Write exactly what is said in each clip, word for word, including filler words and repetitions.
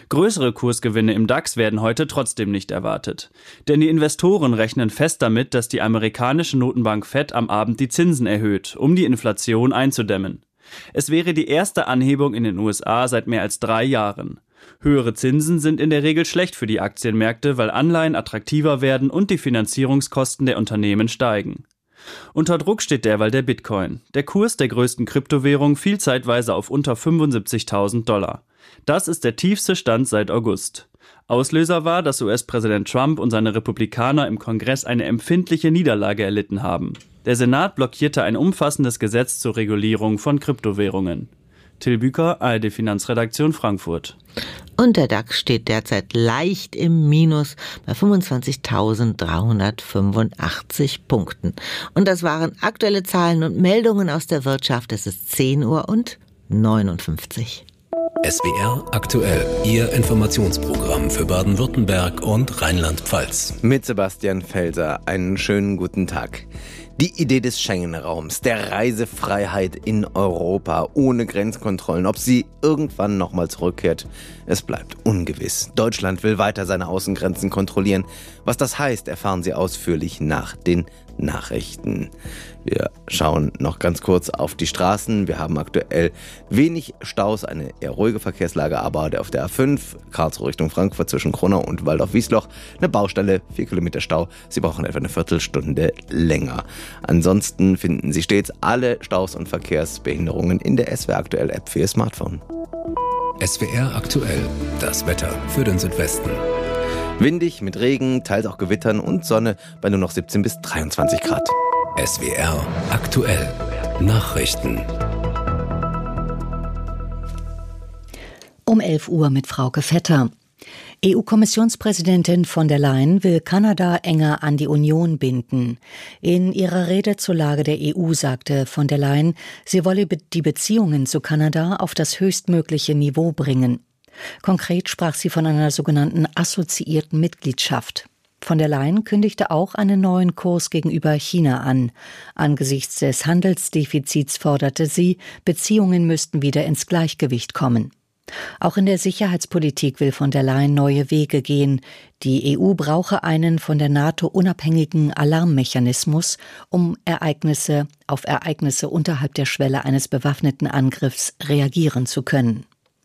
Größere Kursgewinne im DAX werden heute trotzdem nicht erwartet. Denn die Investoren rechnen fest damit, dass die amerikanische Notenbank Fed am Abend die Zinsen erhöht, um die Inflation einzudämmen. Es wäre die erste Anhebung in den U S A seit mehr als drei Jahren. Höhere Zinsen sind in der Regel schlecht für die Aktienmärkte, weil Anleihen attraktiver werden und die Finanzierungskosten der Unternehmen steigen. Unter Druck steht derweil der Bitcoin. Der Kurs der größten Kryptowährung fiel zeitweise auf unter fünfundsiebzigtausend Dollar. Das ist der tiefste Stand seit August. Auslöser war, dass U S-Präsident Trump und seine Republikaner im Kongress eine empfindliche Niederlage erlitten haben. Der Senat blockierte ein umfassendes Gesetz zur Regulierung von Kryptowährungen. Till Büker, A R D Finanzredaktion Frankfurt. Und der DAX steht derzeit leicht im Minus bei fünfundzwanzigtausenddreihundertfünfundachtzig Punkten. Und das waren aktuelle Zahlen und Meldungen aus der Wirtschaft. Es ist zehn Uhr und neunundfünfzig. S W R aktuell, Ihr Informationsprogramm für Baden-Württemberg und Rheinland-Pfalz. Mit Sebastian Felser, einen schönen guten Tag. Die Idee des Schengen-Raums, der Reisefreiheit in Europa, ohne Grenzkontrollen, ob sie irgendwann nochmal zurückkehrt, es bleibt ungewiss. Deutschland will weiter seine Außengrenzen kontrollieren. Was das heißt, erfahren Sie ausführlich nach den Nachrichten. Wir schauen noch ganz kurz auf die Straßen. Wir haben aktuell wenig Staus, eine eher ruhige Verkehrslage, aber auf der A fünf, Karlsruhe Richtung Frankfurt zwischen Kronau und Waldorf-Wiesloch, eine Baustelle, vier Kilometer Stau. Sie brauchen etwa eine Viertelstunde länger. Ansonsten finden Sie stets alle Staus und Verkehrsbehinderungen in der S W R Aktuell App für Ihr Smartphone. S W R aktuell, das Wetter für den Südwesten. Windig mit Regen, teils auch Gewittern und Sonne bei nur noch siebzehn bis dreiundzwanzig Grad. S W R aktuell, Nachrichten. Um elf Uhr mit Frauke Vetter. E U-Kommissionspräsidentin von der Leyen will Kanada enger an die Union binden. In ihrer Rede zur Lage der E U sagte von der Leyen, sie wolle die Beziehungen zu Kanada auf das höchstmögliche Niveau bringen. Konkret sprach sie von einer sogenannten assoziierten Mitgliedschaft. Von der Leyen kündigte auch einen neuen Kurs gegenüber China an. Angesichts des Handelsdefizits forderte sie, Beziehungen müssten wieder ins Gleichgewicht kommen. Auch in der Sicherheitspolitik will von der Leyen neue Wege gehen. Die E U brauche einen von der NATO unabhängigen Alarmmechanismus, um Ereignisse auf Ereignisse unterhalb der Schwelle eines bewaffneten Angriffs reagieren zu können.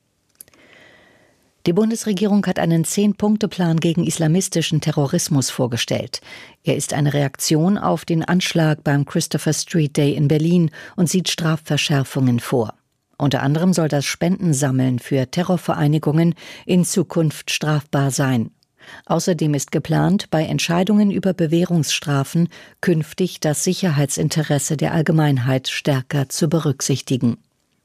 Die Bundesregierung hat einen Zehn-Punkte-Plan gegen islamistischen Terrorismus vorgestellt. Er ist eine Reaktion auf den Anschlag beim Christopher Street Day in Berlin und sieht Strafverschärfungen vor. Unter anderem soll das Spendensammeln für Terrorvereinigungen in Zukunft strafbar sein. Außerdem ist geplant, bei Entscheidungen über Bewährungsstrafen künftig das Sicherheitsinteresse der Allgemeinheit stärker zu berücksichtigen.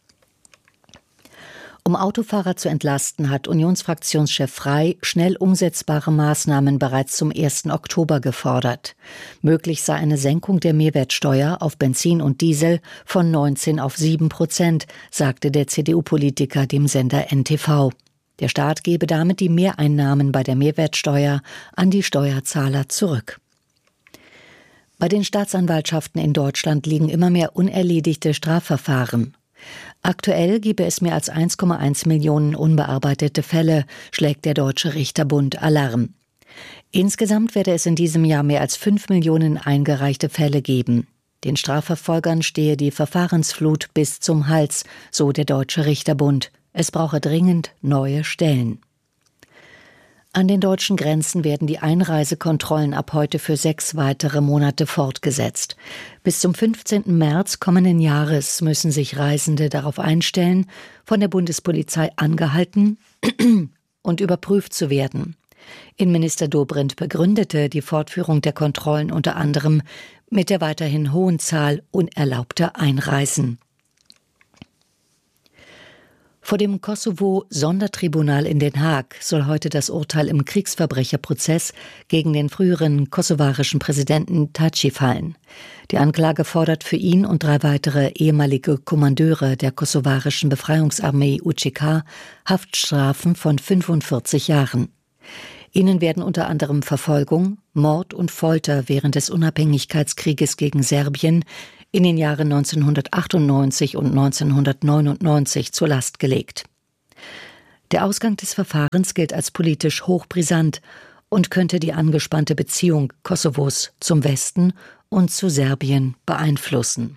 Um Autofahrer zu entlasten, hat Unionsfraktionschef Frey schnell umsetzbare Maßnahmen bereits zum ersten Oktober gefordert. Möglich sei eine Senkung der Mehrwertsteuer auf Benzin und Diesel von neunzehn auf sieben Prozent, sagte der C D U-Politiker dem Sender N T V. Der Staat gebe damit die Mehreinnahmen bei der Mehrwertsteuer an die Steuerzahler zurück. Bei den Staatsanwaltschaften in Deutschland liegen immer mehr unerledigte Strafverfahren. Aktuell gebe es mehr als eins Komma eins Millionen unbearbeitete Fälle, schlägt der Deutsche Richterbund Alarm. Insgesamt werde es in diesem Jahr mehr als fünf Millionen eingereichte Fälle geben. Den Strafverfolgern stehe die Verfahrensflut bis zum Hals, so der Deutsche Richterbund. Es brauche dringend neue Stellen. An den deutschen Grenzen werden die Einreisekontrollen ab heute für sechs weitere Monate fortgesetzt. Bis zum fünfzehnten März kommenden Jahres müssen sich Reisende darauf einstellen, von der Bundespolizei angehalten und überprüft zu werden. Innenminister Dobrindt begründete die Fortführung der Kontrollen unter anderem mit der weiterhin hohen Zahl unerlaubter Einreisen. Vor dem Kosovo-Sondertribunal in Den Haag soll heute das Urteil im Kriegsverbrecherprozess gegen den früheren kosovarischen Präsidenten Thaci fallen. Die Anklage fordert für ihn und drei weitere ehemalige Kommandeure der kosovarischen Befreiungsarmee U C K Haftstrafen von fünfundvierzig Jahren. Ihnen werden unter anderem Verfolgung, Mord und Folter während des Unabhängigkeitskrieges gegen Serbien in den Jahren neunzehnhundertachtundneunzig und neunzehnhundertneunundneunzig zur Last gelegt. Der Ausgang des Verfahrens gilt als politisch hochbrisant und könnte die angespannte Beziehung Kosovos zum Westen und zu Serbien beeinflussen.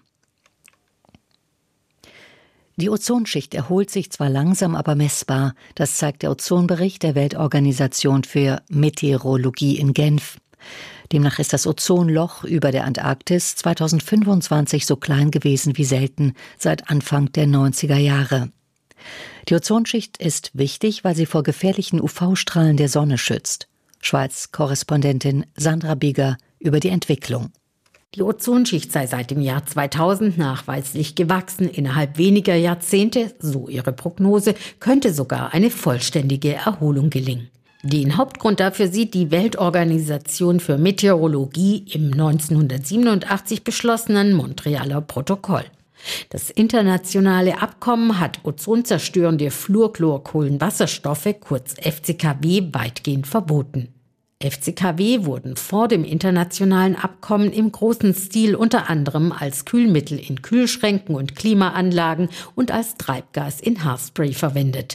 Die Ozonschicht erholt sich zwar langsam, aber messbar. Das zeigt der Ozonbericht der Weltorganisation für Meteorologie in Genf. Demnach ist das Ozonloch über der Antarktis zweitausendfünfundzwanzig so klein gewesen wie selten seit Anfang der neunziger Jahre. Die Ozonschicht ist wichtig, weil sie vor gefährlichen U V-Strahlen der Sonne schützt. Schweiz-Korrespondentin Sandra Bieger über die Entwicklung. Die Ozonschicht sei seit dem Jahr zweitausend nachweislich gewachsen. Innerhalb weniger Jahrzehnte, so ihre Prognose, könnte sogar eine vollständige Erholung gelingen. Den Hauptgrund dafür sieht die Weltorganisation für Meteorologie im neunzehnhundertsiebenundachtzig beschlossenen Montrealer Protokoll. Das internationale Abkommen hat ozonzerstörende Fluorchlorkohlenwasserstoffe, kurz F C K W, weitgehend verboten. F C K W wurden vor dem internationalen Abkommen im großen Stil unter anderem als Kühlmittel in Kühlschränken und Klimaanlagen und als Treibgas in Haarspray verwendet.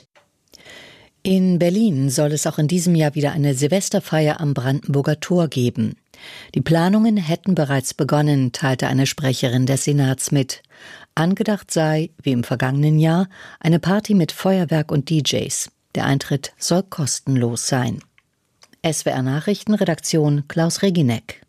In Berlin soll es auch in diesem Jahr wieder eine Silvesterfeier am Brandenburger Tor geben. Die Planungen hätten bereits begonnen, teilte eine Sprecherin des Senats mit. Angedacht sei, wie im vergangenen Jahr, eine Party mit Feuerwerk und D Js. Der Eintritt soll kostenlos sein. S W R Nachrichtenredaktion Klaus Regineck.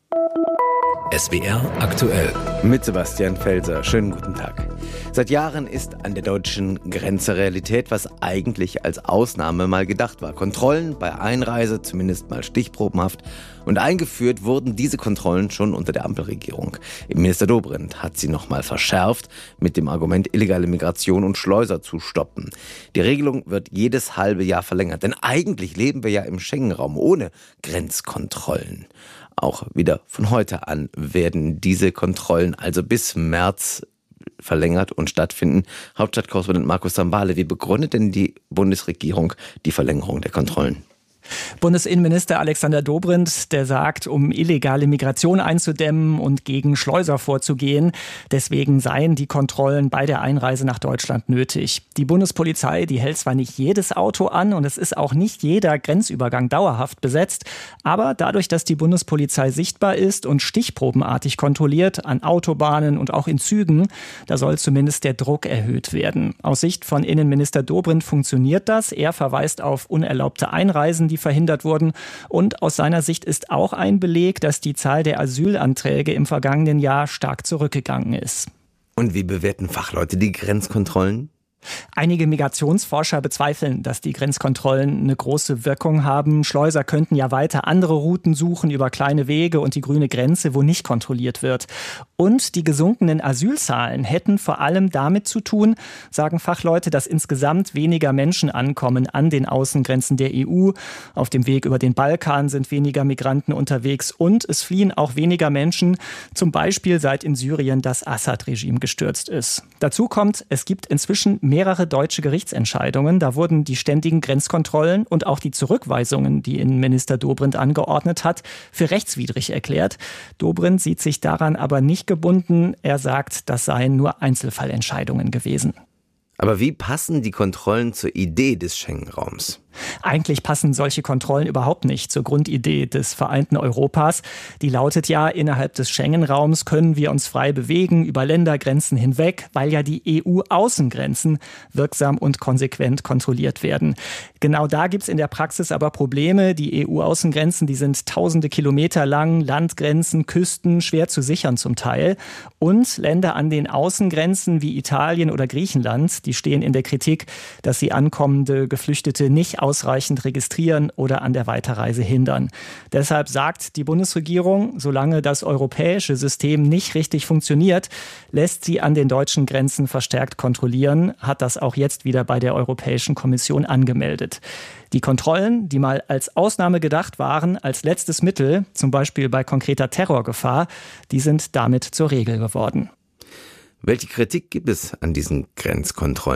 S W R aktuell. Mit Sebastian Felser. Schönen guten Tag. Seit Jahren ist an der deutschen Grenze Realität, was eigentlich als Ausnahme mal gedacht war. Kontrollen bei Einreise, zumindest mal stichprobenhaft. Und eingeführt wurden diese Kontrollen schon unter der Ampelregierung. Minister Dobrindt hat sie nochmal verschärft, mit dem Argument, illegale Migration und Schleuser zu stoppen. Die Regelung wird jedes halbe Jahr verlängert. Denn eigentlich leben wir ja im Schengen-Raum ohne Grenzkontrollen. Auch wieder von heute an werden diese Kontrollen also bis März verlängert und stattfinden. Hauptstadtkorrespondent Markus Sambale, wie begründet denn die Bundesregierung die Verlängerung der Kontrollen? Bundesinnenminister Alexander Dobrindt, der sagt, um illegale Migration einzudämmen und gegen Schleuser vorzugehen, deswegen seien die Kontrollen bei der Einreise nach Deutschland nötig. Die Bundespolizei, die hält zwar nicht jedes Auto an und es ist auch nicht jeder Grenzübergang dauerhaft besetzt, aber dadurch, dass die Bundespolizei sichtbar ist und stichprobenartig kontrolliert an Autobahnen und auch in Zügen, da soll zumindest der Druck erhöht werden. Aus Sicht von Innenminister Dobrindt funktioniert das. Er verweist auf unerlaubte Einreisen, die verhindert wurden. Und aus seiner Sicht ist auch ein Beleg, dass die Zahl der Asylanträge im vergangenen Jahr stark zurückgegangen ist. Und wie bewerten Fachleute die Grenzkontrollen? Einige Migrationsforscher bezweifeln, dass die Grenzkontrollen eine große Wirkung haben. Schleuser könnten ja weiter andere Routen suchen über kleine Wege und die grüne Grenze, wo nicht kontrolliert wird. Und die gesunkenen Asylzahlen hätten vor allem damit zu tun, sagen Fachleute, dass insgesamt weniger Menschen ankommen an den Außengrenzen der E U. Auf dem Weg über den Balkan sind weniger Migranten unterwegs und es fliehen auch weniger Menschen, zum Beispiel seit in Syrien das Assad-Regime gestürzt ist. Dazu kommt, es gibt inzwischen mehrere deutsche Gerichtsentscheidungen. Da wurden die ständigen Grenzkontrollen und auch die Zurückweisungen, die Innenminister Dobrindt angeordnet hat, für rechtswidrig erklärt. Dobrindt sieht sich daran aber nicht gebunden. Er sagt, das seien nur Einzelfallentscheidungen gewesen. Aber wie passen die Kontrollen zur Idee des Schengen-Raums? Eigentlich passen solche Kontrollen überhaupt nicht zur Grundidee des vereinten Europas. Die lautet ja, innerhalb des Schengen-Raums können wir uns frei bewegen, über Ländergrenzen hinweg, weil ja die E U-Außengrenzen wirksam und konsequent kontrolliert werden. Genau da gibt's in der Praxis aber Probleme. Die E U-Außengrenzen, die sind tausende Kilometer lang, Landgrenzen, Küsten, schwer zu sichern zum Teil. Und Länder an den Außengrenzen wie Italien oder Griechenland, die stehen in der Kritik, dass sie ankommende Geflüchtete nicht ausreichend registrieren oder an der Weiterreise hindern. Deshalb sagt die Bundesregierung, solange das europäische System nicht richtig funktioniert, lässt sie an den deutschen Grenzen verstärkt kontrollieren, hat das auch jetzt wieder bei der Europäischen Kommission angemeldet. Die Kontrollen, die mal als Ausnahme gedacht waren, als letztes Mittel, zum Beispiel bei konkreter Terrorgefahr, die sind damit zur Regel geworden. Welche Kritik gibt es an diesen Grenzkontrollen?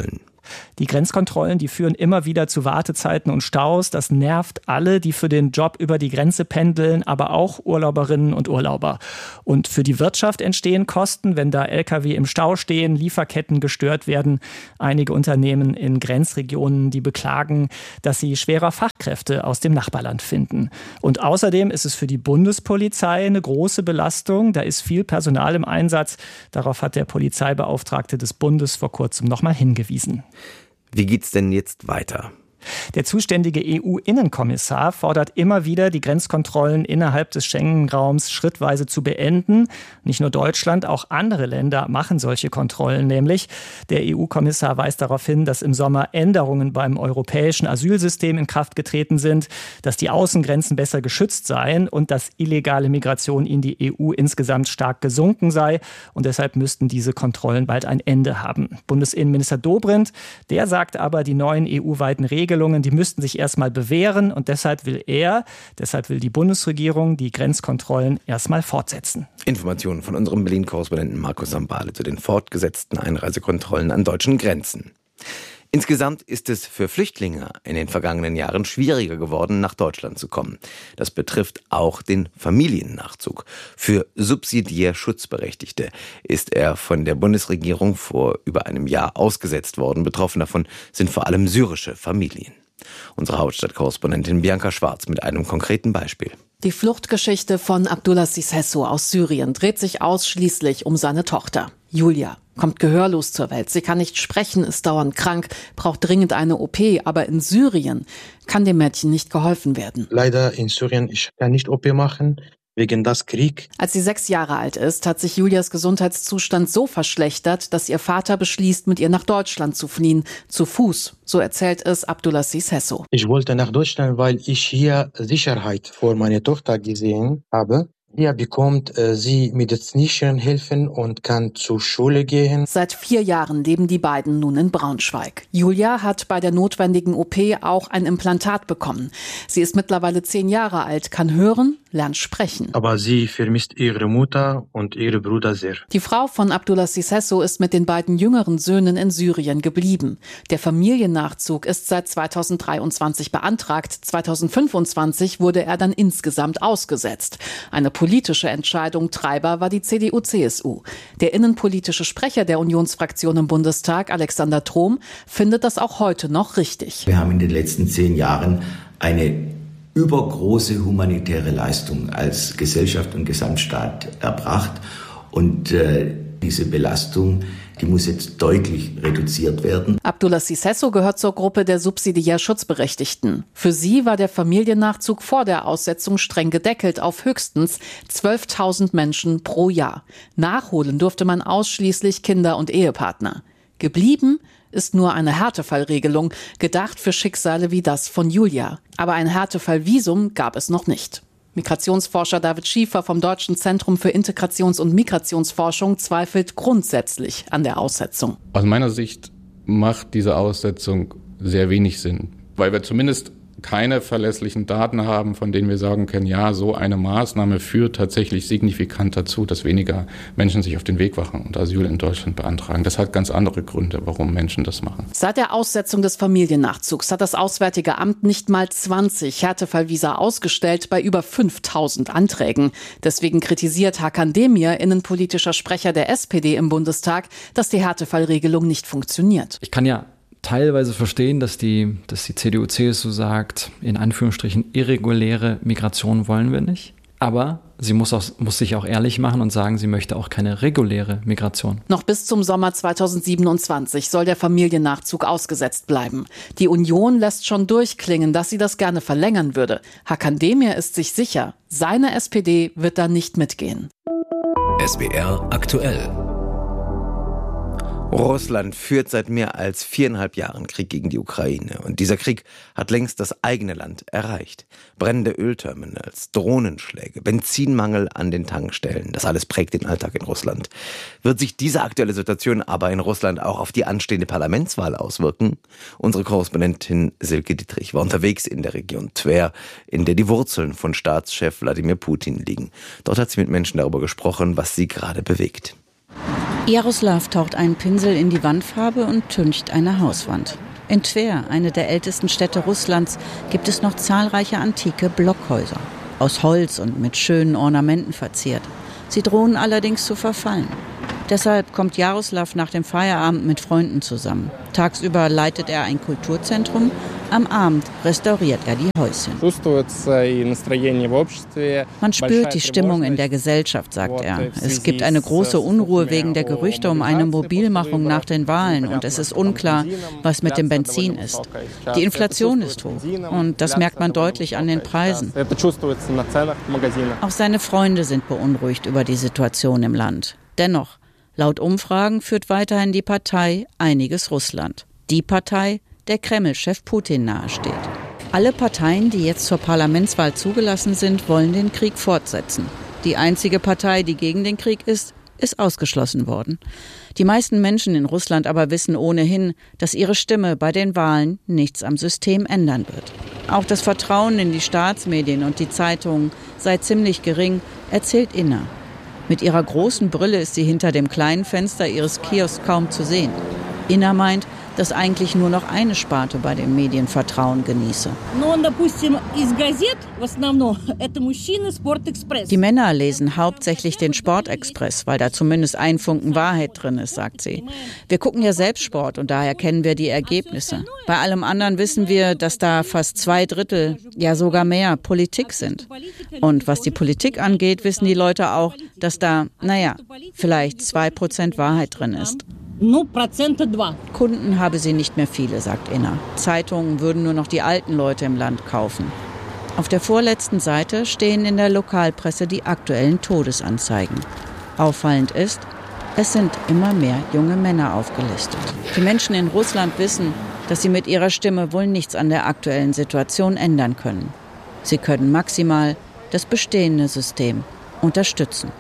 Die Grenzkontrollen, die führen immer wieder zu Wartezeiten und Staus. Das nervt alle, die für den Job über die Grenze pendeln, aber auch Urlauberinnen und Urlauber. Und für die Wirtschaft entstehen Kosten, wenn da L K W im Stau stehen, Lieferketten gestört werden. Einige Unternehmen in Grenzregionen, die beklagen, dass sie schwerer Fachkräfte aus dem Nachbarland finden. Und außerdem ist es für die Bundespolizei eine große Belastung. Da ist viel Personal im Einsatz. Darauf hat der Polizeibeauftragte des Bundes vor kurzem noch mal hingewiesen. Wie geht's denn jetzt weiter? Der zuständige E U-Innenkommissar fordert immer wieder, die Grenzkontrollen innerhalb des Schengen-Raums schrittweise zu beenden. Nicht nur Deutschland, auch andere Länder machen solche Kontrollen nämlich. Der E U-Kommissar weist darauf hin, dass im Sommer Änderungen beim europäischen Asylsystem in Kraft getreten sind, dass die Außengrenzen besser geschützt seien und dass illegale Migration in die E U insgesamt stark gesunken sei. Und deshalb müssten diese Kontrollen bald ein Ende haben. Bundesinnenminister Dobrindt, der sagt aber, die neuen E U-weiten Regeln Die müssten sich erstmal bewähren und deshalb will er, deshalb will die Bundesregierung die Grenzkontrollen erstmal fortsetzen. Informationen von unserem Berlin-Korrespondenten Markus Sambale zu den fortgesetzten Einreisekontrollen an deutschen Grenzen. Insgesamt ist es für Flüchtlinge in den vergangenen Jahren schwieriger geworden, nach Deutschland zu kommen. Das betrifft auch den Familiennachzug. Für subsidiär Schutzberechtigte ist er von der Bundesregierung vor über einem Jahr ausgesetzt worden. Betroffen davon sind vor allem syrische Familien. Unsere Hauptstadtkorrespondentin Bianca Schwarz mit einem konkreten Beispiel. Die Fluchtgeschichte von Abdulaziz Hesso aus Syrien dreht sich ausschließlich um seine Tochter. Julia kommt gehörlos zur Welt. Sie kann nicht sprechen, ist dauernd krank, braucht dringend eine O P. Aber in Syrien kann dem Mädchen nicht geholfen werden. Leider in Syrien, ich kann nicht O P machen, wegen des Krieg. Als sie sechs Jahre alt ist, hat sich Julias Gesundheitszustand so verschlechtert, dass ihr Vater beschließt, mit ihr nach Deutschland zu fliehen. Zu Fuß, so erzählt es Abdulaziz Hesso. Ich wollte nach Deutschland, weil ich hier Sicherheit vor meiner Tochter gesehen habe. Hier bekommt äh, sie medizinische Hilfen und kann zur Schule gehen. Seit vier Jahren leben die beiden nun in Braunschweig. Julia hat bei der notwendigen O P auch ein Implantat bekommen. Sie ist mittlerweile zehn Jahre alt, kann hören, lernt sprechen. Aber sie vermisst ihre Mutter und ihre Brüder sehr. Die Frau von Abdulaziz Hesso ist mit den beiden jüngeren Söhnen in Syrien geblieben. Der Familiennachzug ist seit zweitausenddreiundzwanzig beantragt. zweitausendfünfundzwanzig wurde er dann insgesamt ausgesetzt. Eine politische Entscheidung. Treiber war die C D U C S U. Der innenpolitische Sprecher der Unionsfraktion im Bundestag, Alexander Trom, findet das auch heute noch richtig. Wir haben in den letzten zehn Jahren eine übergroße humanitäre Leistung als Gesellschaft und Gesamtstaat erbracht. Und äh, diese Belastung, die muss jetzt deutlich reduziert werden. Abdulaziz Hesso gehört zur Gruppe der subsidiär Schutzberechtigten. Für sie war der Familiennachzug vor der Aussetzung streng gedeckelt auf höchstens zwölftausend Menschen pro Jahr. Nachholen durfte man ausschließlich Kinder und Ehepartner. Geblieben ist nur eine Härtefallregelung, gedacht für Schicksale wie das von Julia. Aber ein Härtefallvisum gab es noch nicht. Migrationsforscher David Schiefer vom Deutschen Zentrum für Integrations- und Migrationsforschung zweifelt grundsätzlich an der Aussetzung. Aus meiner Sicht macht diese Aussetzung sehr wenig Sinn, weil wir zumindest keine verlässlichen Daten haben, von denen wir sagen können, ja, so eine Maßnahme führt tatsächlich signifikant dazu, dass weniger Menschen sich auf den Weg machen und Asyl in Deutschland beantragen. Das hat ganz andere Gründe, warum Menschen das machen. Seit der Aussetzung des Familiennachzugs hat das Auswärtige Amt nicht mal zwanzig Härtefallvisa ausgestellt bei über fünftausend Anträgen. Deswegen kritisiert Hakan Demir, innenpolitischer Sprecher der S P D im Bundestag, dass die Härtefallregelung nicht funktioniert. Ich kann ja teilweise verstehen, dass die, dass die C D U C S U sagt, in Anführungsstrichen irreguläre Migration wollen wir nicht. Aber sie muss, auch, muss sich auch ehrlich machen und sagen, sie möchte auch keine reguläre Migration. Noch bis zum Sommer zweitausendsiebenundzwanzig soll der Familiennachzug ausgesetzt bleiben. Die Union lässt schon durchklingen, dass sie das gerne verlängern würde. Hakan Demir ist sich sicher, seine S P D wird da nicht mitgehen. S W R aktuell. Russland führt seit mehr als viereinhalb Jahren Krieg gegen die Ukraine. Und dieser Krieg hat längst das eigene Land erreicht. Brennende Ölterminals, Drohnenschläge, Benzinmangel an den Tankstellen. Das alles prägt den Alltag in Russland. Wird sich diese aktuelle Situation aber in Russland auch auf die anstehende Parlamentswahl auswirken? Unsere Korrespondentin Silke Dietrich war unterwegs in der Region Twer, in der die Wurzeln von Staatschef Wladimir Putin liegen. Dort hat sie mit Menschen darüber gesprochen, was sie gerade bewegt. Jaroslav taucht einen Pinsel in die Wandfarbe und tüncht eine Hauswand. In Twer, eine der ältesten Städte Russlands, gibt es noch zahlreiche antike Blockhäuser. Aus Holz und mit schönen Ornamenten verziert. Sie drohen allerdings zu verfallen. Deshalb kommt Jaroslav nach dem Feierabend mit Freunden zusammen. Tagsüber leitet er ein Kulturzentrum, am Abend restauriert er die Häuschen. Man spürt die Stimmung in der Gesellschaft, sagt er. Es gibt eine große Unruhe wegen der Gerüchte um eine Mobilmachung nach den Wahlen und es ist unklar, was mit dem Benzin ist. Die Inflation ist hoch und das merkt man deutlich an den Preisen. Auch seine Freunde sind beunruhigt über die Situation im Land. Dennoch, laut Umfragen führt weiterhin die Partei Einiges Russland. Die Partei, der Kreml-Chef Putin nahesteht. Alle Parteien, die jetzt zur Parlamentswahl zugelassen sind, wollen den Krieg fortsetzen. Die einzige Partei, die gegen den Krieg ist, ist ausgeschlossen worden. Die meisten Menschen in Russland aber wissen ohnehin, dass ihre Stimme bei den Wahlen nichts am System ändern wird. Auch das Vertrauen in die Staatsmedien und die Zeitungen sei ziemlich gering, erzählt Inna. Mit ihrer großen Brille ist sie hinter dem kleinen Fenster ihres Kiosks kaum zu sehen. Inna meint, dass eigentlich nur noch eine Sparte bei den Medien Vertrauen genieße. Die Männer lesen hauptsächlich den Sportexpress, weil da zumindest ein Funken Wahrheit drin ist, sagt sie. Wir gucken ja selbst Sport und daher kennen wir die Ergebnisse. Bei allem anderen wissen wir, dass da fast zwei Drittel, ja sogar mehr, Politik sind. Und was die Politik angeht, wissen die Leute auch, dass da, naja, vielleicht zwei Prozent Wahrheit drin ist. Kunden habe sie nicht mehr viele, sagt Inna. Zeitungen würden nur noch die alten Leute im Land kaufen. Auf der vorletzten Seite stehen in der Lokalpresse die aktuellen Todesanzeigen. Auffallend ist, es sind immer mehr junge Männer aufgelistet. Die Menschen in Russland wissen, dass sie mit ihrer Stimme wohl nichts an der aktuellen Situation ändern können. Sie können maximal das bestehende System unterstützen.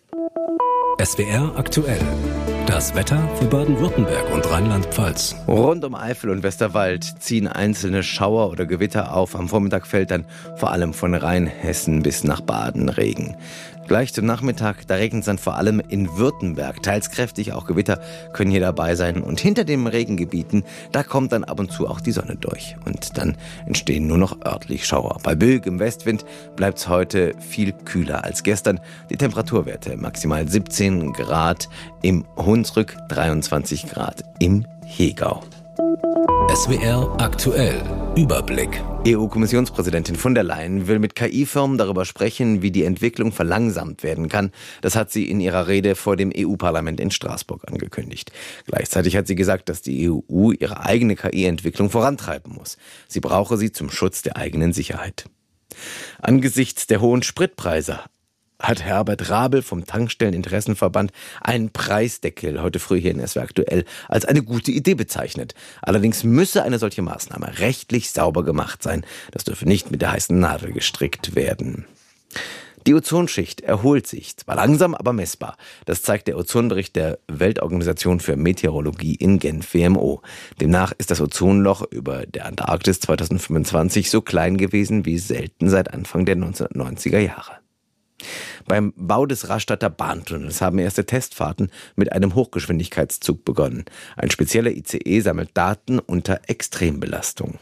S W R aktuell. Das Wetter für Baden-Württemberg und Rheinland-Pfalz. Rund um Eifel und Westerwald ziehen einzelne Schauer oder Gewitter auf. Am Vormittag fällt dann vor allem von Rheinhessen bis nach Baden Regen. Gleich zum Nachmittag, da regnet es dann vor allem in Württemberg. Teils kräftig, auch Gewitter können hier dabei sein. Und hinter den Regengebieten, da kommt dann ab und zu auch die Sonne durch. Und dann entstehen nur noch örtlich Schauer. Bei böigem Westwind bleibt es heute viel kühler als gestern. Die Temperaturwerte maximal siebzehn Grad im Hunsrück, dreiundzwanzig Grad im Hegau. S W R aktuell. Überblick. E U-Kommissionspräsidentin von der Leyen will mit K I-Firmen darüber sprechen, wie die Entwicklung verlangsamt werden kann. Das hat sie in ihrer Rede vor dem E U-Parlament in Straßburg angekündigt. Gleichzeitig hat sie gesagt, dass die E U ihre eigene K I-Entwicklung vorantreiben muss. Sie brauche sie zum Schutz der eigenen Sicherheit. Angesichts der hohen Spritpreise hat Herbert Rabel vom Tankstelleninteressenverband einen Preisdeckel heute früh hier in S W R aktuell als eine gute Idee bezeichnet. Allerdings müsse eine solche Maßnahme rechtlich sauber gemacht sein. Das dürfe nicht mit der heißen Nadel gestrickt werden. Die Ozonschicht erholt sich, zwar langsam, aber messbar. Das zeigt der Ozonbericht der Weltorganisation für Meteorologie in Genf, W M O. Demnach ist das Ozonloch über der Antarktis zweitausendfünfundzwanzig so klein gewesen wie selten seit Anfang der neunzehnhundertneunziger Jahre. Beim Bau des Rastatter Bahntunnels haben erste Testfahrten mit einem Hochgeschwindigkeitszug begonnen. Ein spezieller I C E sammelt Daten unter Extrembelastung.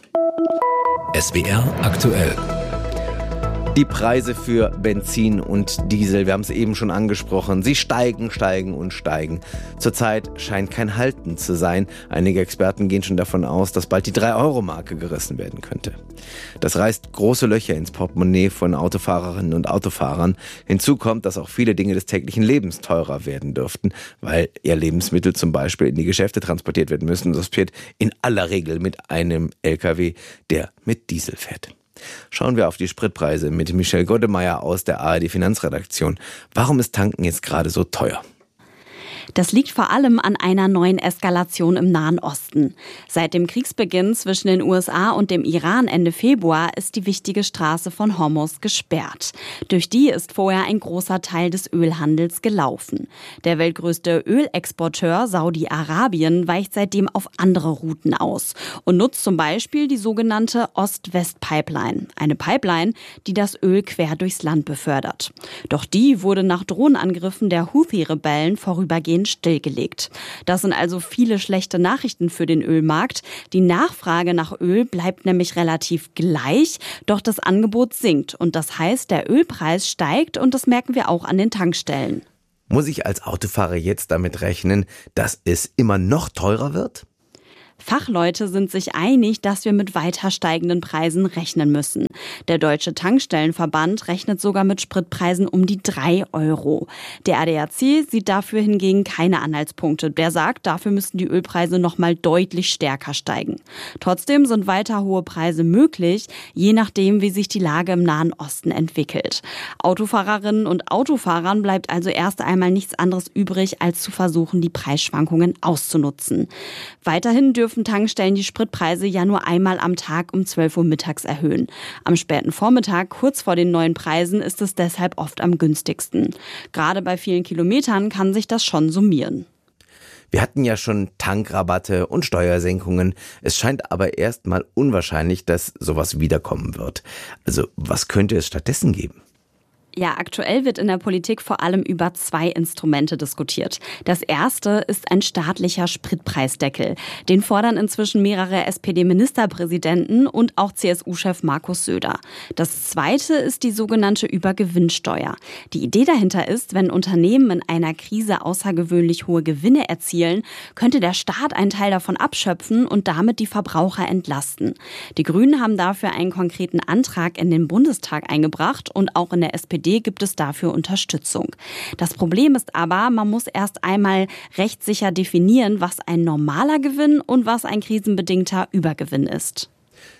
S W R aktuell. Die Preise für Benzin und Diesel, wir haben es eben schon angesprochen, sie steigen, steigen und steigen. Zurzeit scheint kein Halten zu sein. Einige Experten gehen schon davon aus, dass bald die drei Euro Marke gerissen werden könnte. Das reißt große Löcher ins Portemonnaie von Autofahrerinnen und Autofahrern. Hinzu kommt, dass auch viele Dinge des täglichen Lebens teurer werden dürften, weil ja Lebensmittel zum Beispiel in die Geschäfte transportiert werden müssen. Das passiert in aller Regel mit einem L K W, der mit Diesel fährt. Schauen wir auf die Spritpreise mit Michelle Goddemeyer aus der A R D Finanzredaktion. Warum ist Tanken jetzt gerade so teuer? Das liegt vor allem an einer neuen Eskalation im Nahen Osten. Seit dem Kriegsbeginn zwischen den U S A und dem Iran Ende Februar ist die wichtige Straße von Hormuz gesperrt. Durch die ist vorher ein großer Teil des Ölhandels gelaufen. Der weltgrößte Ölexporteur Saudi-Arabien weicht seitdem auf andere Routen aus und nutzt zum Beispiel die sogenannte Ost-West-Pipeline. Eine Pipeline, die das Öl quer durchs Land befördert. Doch die wurde nach Drohnenangriffen der Houthi-Rebellen vorübergehend weitgehend stillgelegt. Das sind also viele schlechte Nachrichten für den Ölmarkt. Die Nachfrage nach Öl bleibt nämlich relativ gleich, doch das Angebot sinkt. Und das heißt, der Ölpreis steigt und das merken wir auch an den Tankstellen. Muss ich als Autofahrer jetzt damit rechnen, dass es immer noch teurer wird? Fachleute sind sich einig, dass wir mit weiter steigenden Preisen rechnen müssen. Der Deutsche Tankstellenverband rechnet sogar mit Spritpreisen um die drei Euro. Der A D A C sieht dafür hingegen keine Anhaltspunkte. Der sagt, dafür müssten die Ölpreise noch mal deutlich stärker steigen. Trotzdem sind weiter hohe Preise möglich, je nachdem, wie sich die Lage im Nahen Osten entwickelt. Autofahrerinnen und Autofahrern bleibt also erst einmal nichts anderes übrig, als zu versuchen, die Preisschwankungen auszunutzen. Weiterhin dürfen dürfen Tankstellen die Spritpreise ja nur einmal am Tag um zwölf Uhr mittags erhöhen. Am späten Vormittag, kurz vor den neuen Preisen, ist es deshalb oft am günstigsten. Gerade bei vielen Kilometern kann sich das schon summieren. Wir hatten ja schon Tankrabatte und Steuersenkungen. Es scheint aber erstmal unwahrscheinlich, dass sowas wiederkommen wird. Also was könnte es stattdessen geben? Ja, aktuell wird in der Politik vor allem über zwei Instrumente diskutiert. Das erste ist ein staatlicher Spritpreisdeckel. Den fordern inzwischen mehrere S P D-Ministerpräsidenten und auch C S U-Chef Markus Söder. Das zweite ist die sogenannte Übergewinnsteuer. Die Idee dahinter ist, wenn Unternehmen in einer Krise außergewöhnlich hohe Gewinne erzielen, könnte der Staat einen Teil davon abschöpfen und damit die Verbraucher entlasten. Die Grünen haben dafür einen konkreten Antrag in den Bundestag eingebracht und auch in der S P D gibt es dafür Unterstützung. Das Problem ist aber, man muss erst einmal rechtssicher definieren, was ein normaler Gewinn und was ein krisenbedingter Übergewinn ist.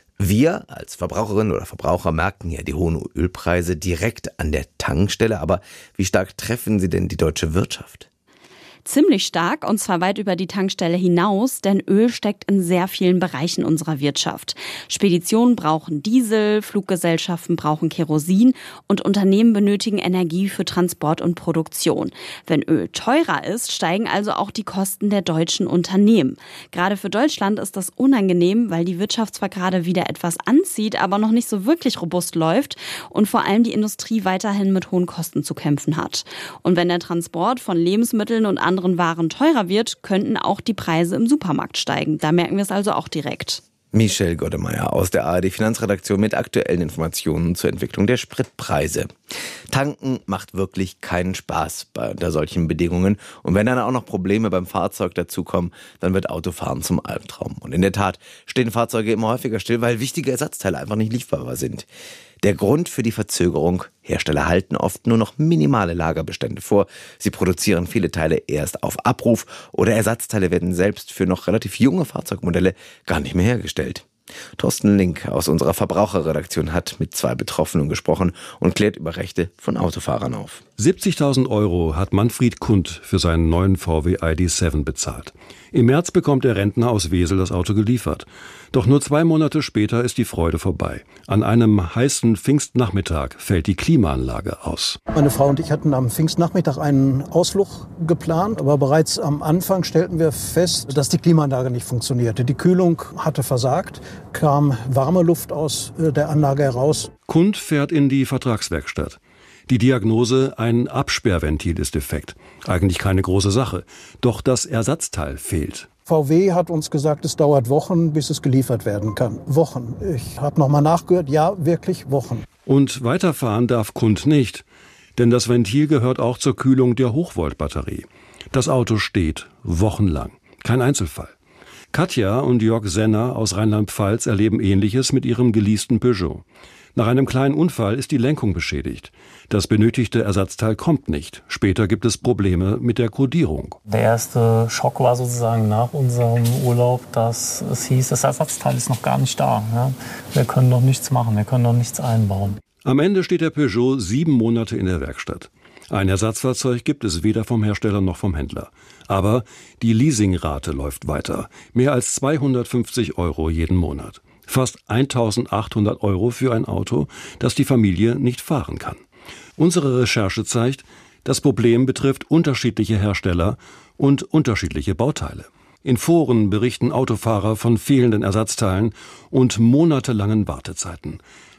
Wir als Verbraucherinnen oder Verbraucher merken ja die hohen Ölpreise direkt an der Tankstelle. Aber wie stark treffen sie denn die deutsche Wirtschaft? Ziemlich stark, und zwar weit über die Tankstelle hinaus, denn Öl steckt in sehr vielen Bereichen unserer Wirtschaft. Speditionen brauchen Diesel, Fluggesellschaften brauchen Kerosin und Unternehmen benötigen Energie für Transport und Produktion. Wenn Öl teurer ist, steigen also auch die Kosten der deutschen Unternehmen. Gerade für Deutschland ist das unangenehm, weil die Wirtschaft zwar gerade wieder etwas anzieht, aber noch nicht so wirklich robust läuft und vor allem die Industrie weiterhin mit hohen Kosten zu kämpfen hat. Und wenn der Transport von Lebensmitteln und anderen Waren teurer wird, könnten auch die Preise im Supermarkt steigen. Da merken wir es also auch direkt. Michelle Goddemeyer aus der A R D Finanzredaktion mit aktuellen Informationen zur Entwicklung der Spritpreise. Tanken macht wirklich keinen Spaß bei unter solchen Bedingungen. Und wenn dann auch noch Probleme beim Fahrzeug dazukommen, dann wird Autofahren zum Albtraum. Und in der Tat stehen Fahrzeuge immer häufiger still, weil wichtige Ersatzteile einfach nicht lieferbar sind. Der Grund für die Verzögerung: Hersteller halten oft nur noch minimale Lagerbestände vor. Sie produzieren viele Teile erst auf Abruf oder Ersatzteile werden selbst für noch relativ junge Fahrzeugmodelle gar nicht mehr hergestellt. Thorsten Link aus unserer Verbraucherredaktion hat mit zwei Betroffenen gesprochen und klärt über Rechte von Autofahrern auf. siebzigtausend Euro hat Manfred Kund für seinen neuen V W I D sieben bezahlt. Im März bekommt der Rentner aus Wesel das Auto geliefert. Doch nur zwei Monate später ist die Freude vorbei. An einem heißen Pfingstnachmittag fällt die Klimaanlage aus. Meine Frau und ich hatten am Pfingstnachmittag einen Ausflug geplant, aber bereits am Anfang stellten wir fest, dass die Klimaanlage nicht funktionierte. Die Kühlung hatte versagt, kam warme Luft aus der Anlage heraus. Kund fährt in die Vertragswerkstatt. Die Diagnose: ein Absperrventil ist defekt. Eigentlich keine große Sache. Doch das Ersatzteil fehlt. V W hat uns gesagt, es dauert Wochen, bis es geliefert werden kann. Wochen. Ich habe nochmal nachgehört, ja, wirklich Wochen. Und weiterfahren darf Kund nicht. Denn das Ventil gehört auch zur Kühlung der Hochvoltbatterie. Das Auto steht wochenlang. Kein Einzelfall. Katja und Jörg Senner aus Rheinland-Pfalz erleben Ähnliches mit ihrem geleasten Peugeot. Nach einem kleinen Unfall ist die Lenkung beschädigt. Das benötigte Ersatzteil kommt nicht. Später gibt es Probleme mit der Kodierung. Der erste Schock war sozusagen nach unserem Urlaub, dass es hieß, das Ersatzteil ist noch gar nicht da. Ja? Wir können noch nichts machen, wir können noch nichts einbauen. Am Ende steht der Peugeot sieben Monate in der Werkstatt. Ein Ersatzfahrzeug gibt es weder vom Hersteller noch vom Händler. Aber die Leasingrate läuft weiter. Mehr als zweihundertfünfzig Euro jeden Monat. Fast eintausendachthundert Euro für ein Auto, das die Familie nicht fahren kann. Unsere Recherche zeigt, das Problem betrifft unterschiedliche Hersteller und unterschiedliche Bauteile. In Foren berichten Autofahrer von fehlenden Ersatzteilen und monatelangen Wartezeiten.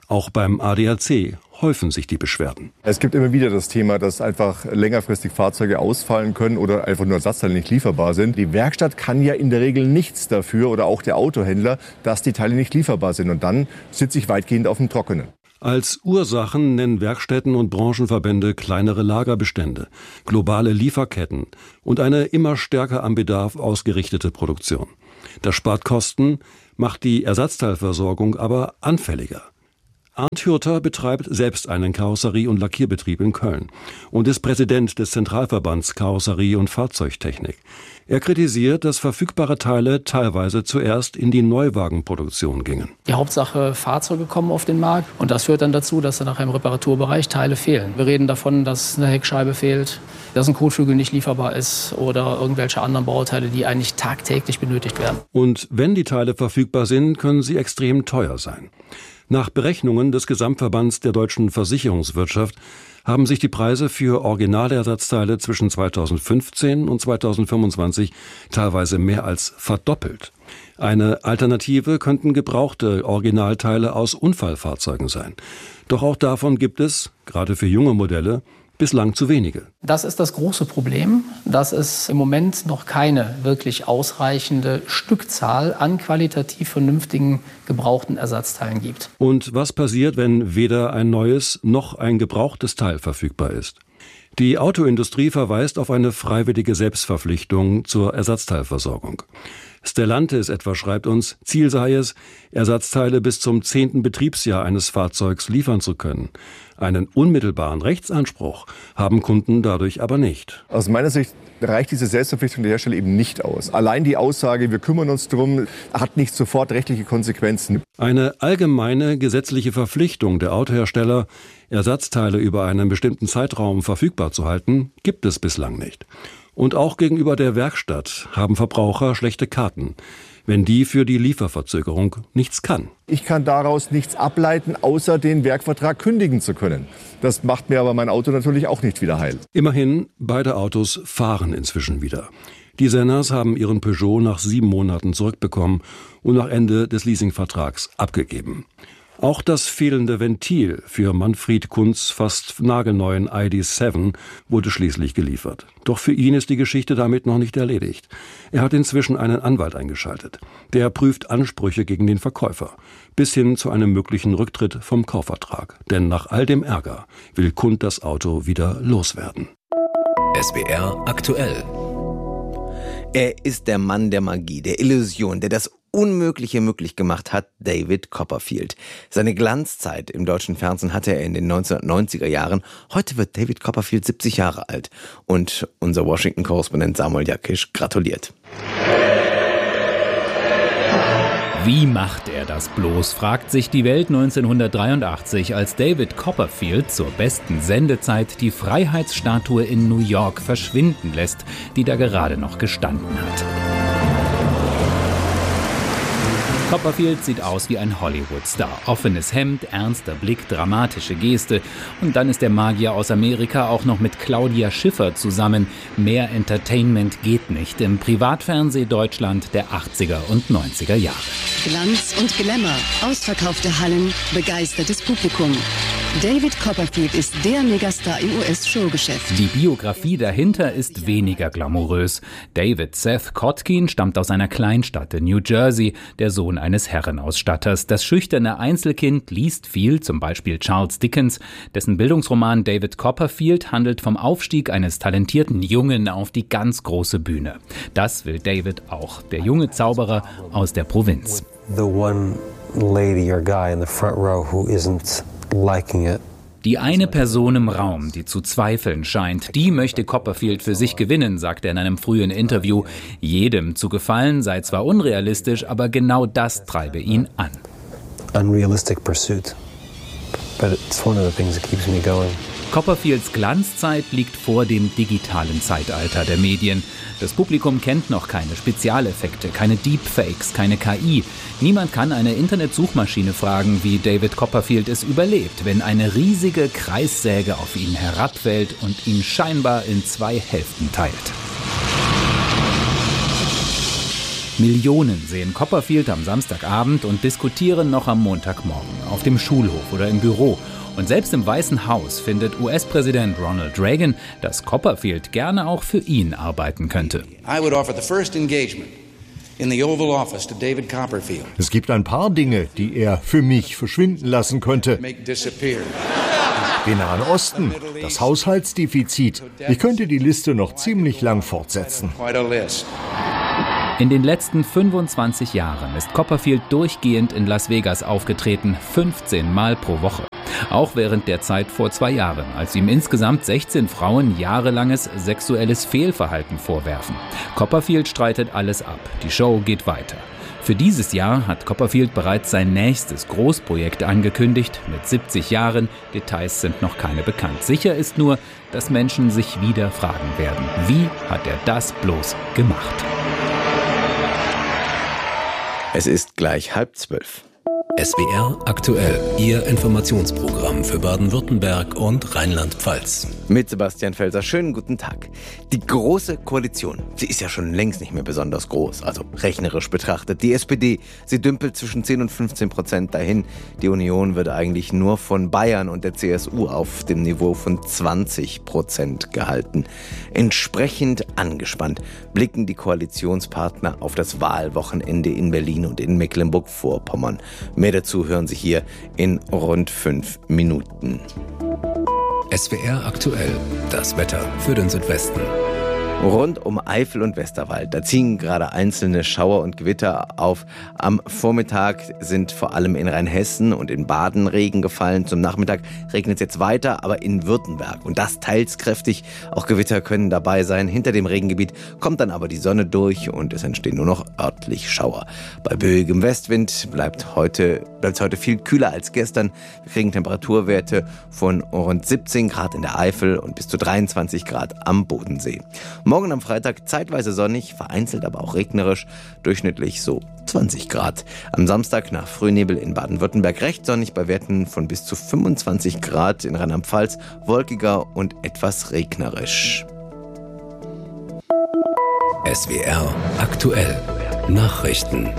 Auch beim A D A C häufen sich die Beschwerden. Es gibt immer wieder das Thema, dass einfach längerfristig Fahrzeuge ausfallen können oder einfach nur Ersatzteile nicht lieferbar sind. Die Werkstatt kann ja in der Regel nichts dafür oder auch der Autohändler, dass die Teile nicht lieferbar sind. Und dann sitze ich weitgehend auf dem Trockenen. Als Ursachen nennen Werkstätten und Branchenverbände kleinere Lagerbestände, globale Lieferketten und eine immer stärker am Bedarf ausgerichtete Produktion. Das spart Kosten, macht die Ersatzteilversorgung aber anfälliger. Arndt Hürter betreibt selbst einen Karosserie- und Lackierbetrieb in Köln und ist Präsident des Zentralverbands Karosserie- und Fahrzeugtechnik. Er kritisiert, dass verfügbare Teile teilweise zuerst in die Neuwagenproduktion gingen. Die Hauptsache, Fahrzeuge kommen auf den Markt und das führt dann dazu, dass dann nachher im Reparaturbereich Teile fehlen. Wir reden davon, dass eine Heckscheibe fehlt, dass ein Kotflügel nicht lieferbar ist oder irgendwelche anderen Bauteile, die eigentlich tagtäglich benötigt werden. Und wenn die Teile verfügbar sind, können sie extrem teuer sein. Nach Berechnungen des Gesamtverbands der deutschen Versicherungswirtschaft haben sich die Preise für Originalersatzteile zwischen zweitausendfünfzehn und zweitausendfünfundzwanzig teilweise mehr als verdoppelt. Eine Alternative könnten gebrauchte Originalteile aus Unfallfahrzeugen sein. Doch auch davon gibt es, gerade für junge Modelle, bislang zu wenige. Das ist das große Problem, dass es im Moment noch keine wirklich ausreichende Stückzahl an qualitativ vernünftigen gebrauchten Ersatzteilen gibt. Und was passiert, wenn weder ein neues noch ein gebrauchtes Teil verfügbar ist? Die Autoindustrie verweist auf eine freiwillige Selbstverpflichtung zur Ersatzteilversorgung. Stellantis etwa schreibt uns, Ziel sei es, Ersatzteile bis zum zehnten Betriebsjahr eines Fahrzeugs liefern zu können. Einen unmittelbaren Rechtsanspruch haben Kunden dadurch aber nicht. Aus meiner Sicht reicht diese Selbstverpflichtung der Hersteller eben nicht aus. Allein die Aussage, wir kümmern uns darum, hat nicht sofort rechtliche Konsequenzen. Eine allgemeine gesetzliche Verpflichtung der Autohersteller, Ersatzteile über einen bestimmten Zeitraum verfügbar zu halten, gibt es bislang nicht. Und auch gegenüber der Werkstatt haben Verbraucher schlechte Karten, wenn die für die Lieferverzögerung nichts kann. Ich kann daraus nichts ableiten, außer den Werkvertrag kündigen zu können. Das macht mir aber mein Auto natürlich auch nicht wieder heil. Immerhin, beide Autos fahren inzwischen wieder. Die Senners haben ihren Peugeot nach sieben Monaten zurückbekommen und nach Ende des Leasingvertrags abgegeben. Auch das fehlende Ventil für Manfred Kunz' fast nagelneuen I D sieben wurde schließlich geliefert. Doch für ihn ist die Geschichte damit noch nicht erledigt. Er hat inzwischen einen Anwalt eingeschaltet. Der prüft Ansprüche gegen den Verkäufer, bis hin zu einem möglichen Rücktritt vom Kaufvertrag. Denn nach all dem Ärger will Kunz das Auto wieder loswerden. S W R aktuell. Er ist der Mann der Magie, der Illusion, der das Unmögliche möglich gemacht hat, David Copperfield. Seine Glanzzeit im deutschen Fernsehen hatte er in den neunzehnhundertneunziger Jahren. Heute wird David Copperfield siebzig Jahre alt. Und unser Washington-Korrespondent Samuel Jakisch gratuliert. Wie macht er das bloß, fragt sich die Welt neunzehnhundertdreiundachtzig, als David Copperfield zur besten Sendezeit die Freiheitsstatue in New York verschwinden lässt, die da gerade noch gestanden hat. Copperfield sieht aus wie ein Hollywood-Star. Offenes Hemd, ernster Blick, dramatische Geste. Und dann ist der Magier aus Amerika auch noch mit Claudia Schiffer zusammen. Mehr Entertainment geht nicht im Privatfernseh Deutschland der achtziger und neunziger Jahre. Glanz und Glamour, ausverkaufte Hallen, begeistertes Publikum. David Copperfield ist der Megastar im U S-Showgeschäft. Die Biografie dahinter ist weniger glamourös. David Seth Kotkin stammt aus einer Kleinstadt in New Jersey, der Sohn eines Herrenausstatters. Das schüchterne Einzelkind liest viel, zum Beispiel Charles Dickens. Dessen Bildungsroman David Copperfield handelt vom Aufstieg eines talentierten Jungen auf die ganz große Bühne. Das will David auch, der junge Zauberer aus der Provinz. The one lady or guy in the front row who isn't liking it. Die eine Person im Raum, die zu zweifeln scheint, die möchte Copperfield für sich gewinnen, sagt er in einem frühen Interview. Jedem zu gefallen sei zwar unrealistisch, aber genau das treibe ihn an. Unrealistic pursuit, but it's one of the things that keeps me going. Copperfields Glanzzeit liegt vor dem digitalen Zeitalter der Medien. Das Publikum kennt noch keine Spezialeffekte, keine Deepfakes, keine K I. Niemand kann eine Internetsuchmaschine fragen, wie David Copperfield es überlebt, wenn eine riesige Kreissäge auf ihn herabfällt und ihn scheinbar in zwei Hälften teilt. Millionen sehen Copperfield am Samstagabend und diskutieren noch am Montagmorgen auf dem Schulhof oder im Büro. Und selbst im Weißen Haus findet U S-Präsident Ronald Reagan, dass Copperfield gerne auch für ihn arbeiten könnte. I would offer the first engagement in the Oval Office to David Copperfield. Es gibt ein paar Dinge, die er für mich verschwinden lassen könnte. Make disappear. Den Nahen Osten, das Haushaltsdefizit. Ich könnte die Liste noch ziemlich lang fortsetzen. Quite a list. In den letzten fünfundzwanzig Jahren ist Copperfield durchgehend in Las Vegas aufgetreten, fünfzehn Mal pro Woche. Auch während der Zeit vor zwei Jahren, als ihm insgesamt sechzehn Frauen jahrelanges sexuelles Fehlverhalten vorwerfen. Copperfield streitet alles ab. Die Show geht weiter. Für dieses Jahr hat Copperfield bereits sein nächstes Großprojekt angekündigt, mit siebzig Jahren. Details sind noch keine bekannt. Sicher ist nur, dass Menschen sich wieder fragen werden, wie hat er das bloß gemacht? Es ist gleich halb zwölf. S W R aktuell, Ihr Informationsprogramm für Baden-Württemberg und Rheinland-Pfalz. Mit Sebastian Felser, schönen guten Tag. Die Große Koalition, sie ist ja schon längst nicht mehr besonders groß, also rechnerisch betrachtet. Die S P D, sie dümpelt zwischen zehn und fünfzehn Prozent dahin. Die Union wird eigentlich nur von Bayern und der C S U auf dem Niveau von zwanzig Prozent gehalten. Entsprechend angespannt blicken die Koalitionspartner auf das Wahlwochenende in Berlin und in Mecklenburg-Vorpommern. Mehr dazu hören Sie hier in rund fünf Minuten. S W R aktuell, das Wetter für den Südwesten. Rund um Eifel und Westerwald, da ziehen gerade einzelne Schauer und Gewitter auf. Am Vormittag sind vor allem in Rheinhessen und in Baden Regen gefallen. Zum Nachmittag regnet es jetzt weiter, aber in Württemberg. Und das teils kräftig. Auch Gewitter können dabei sein. Hinter dem Regengebiet kommt dann aber die Sonne durch und es entstehen nur noch örtlich Schauer. Bei böigem Westwind bleibt heute, bleibt es heute viel kühler als gestern. Wir kriegen Temperaturwerte von rund siebzehn Grad in der Eifel und bis zu dreiundzwanzig Grad am Bodensee. Morgen am Freitag zeitweise sonnig, vereinzelt aber auch regnerisch, durchschnittlich so zwanzig Grad. Am Samstag nach Frühnebel in Baden-Württemberg recht sonnig bei Werten von bis zu fünfundzwanzig Grad, in Rheinland-Pfalz wolkiger und etwas regnerisch. S W R aktuell, Nachrichten.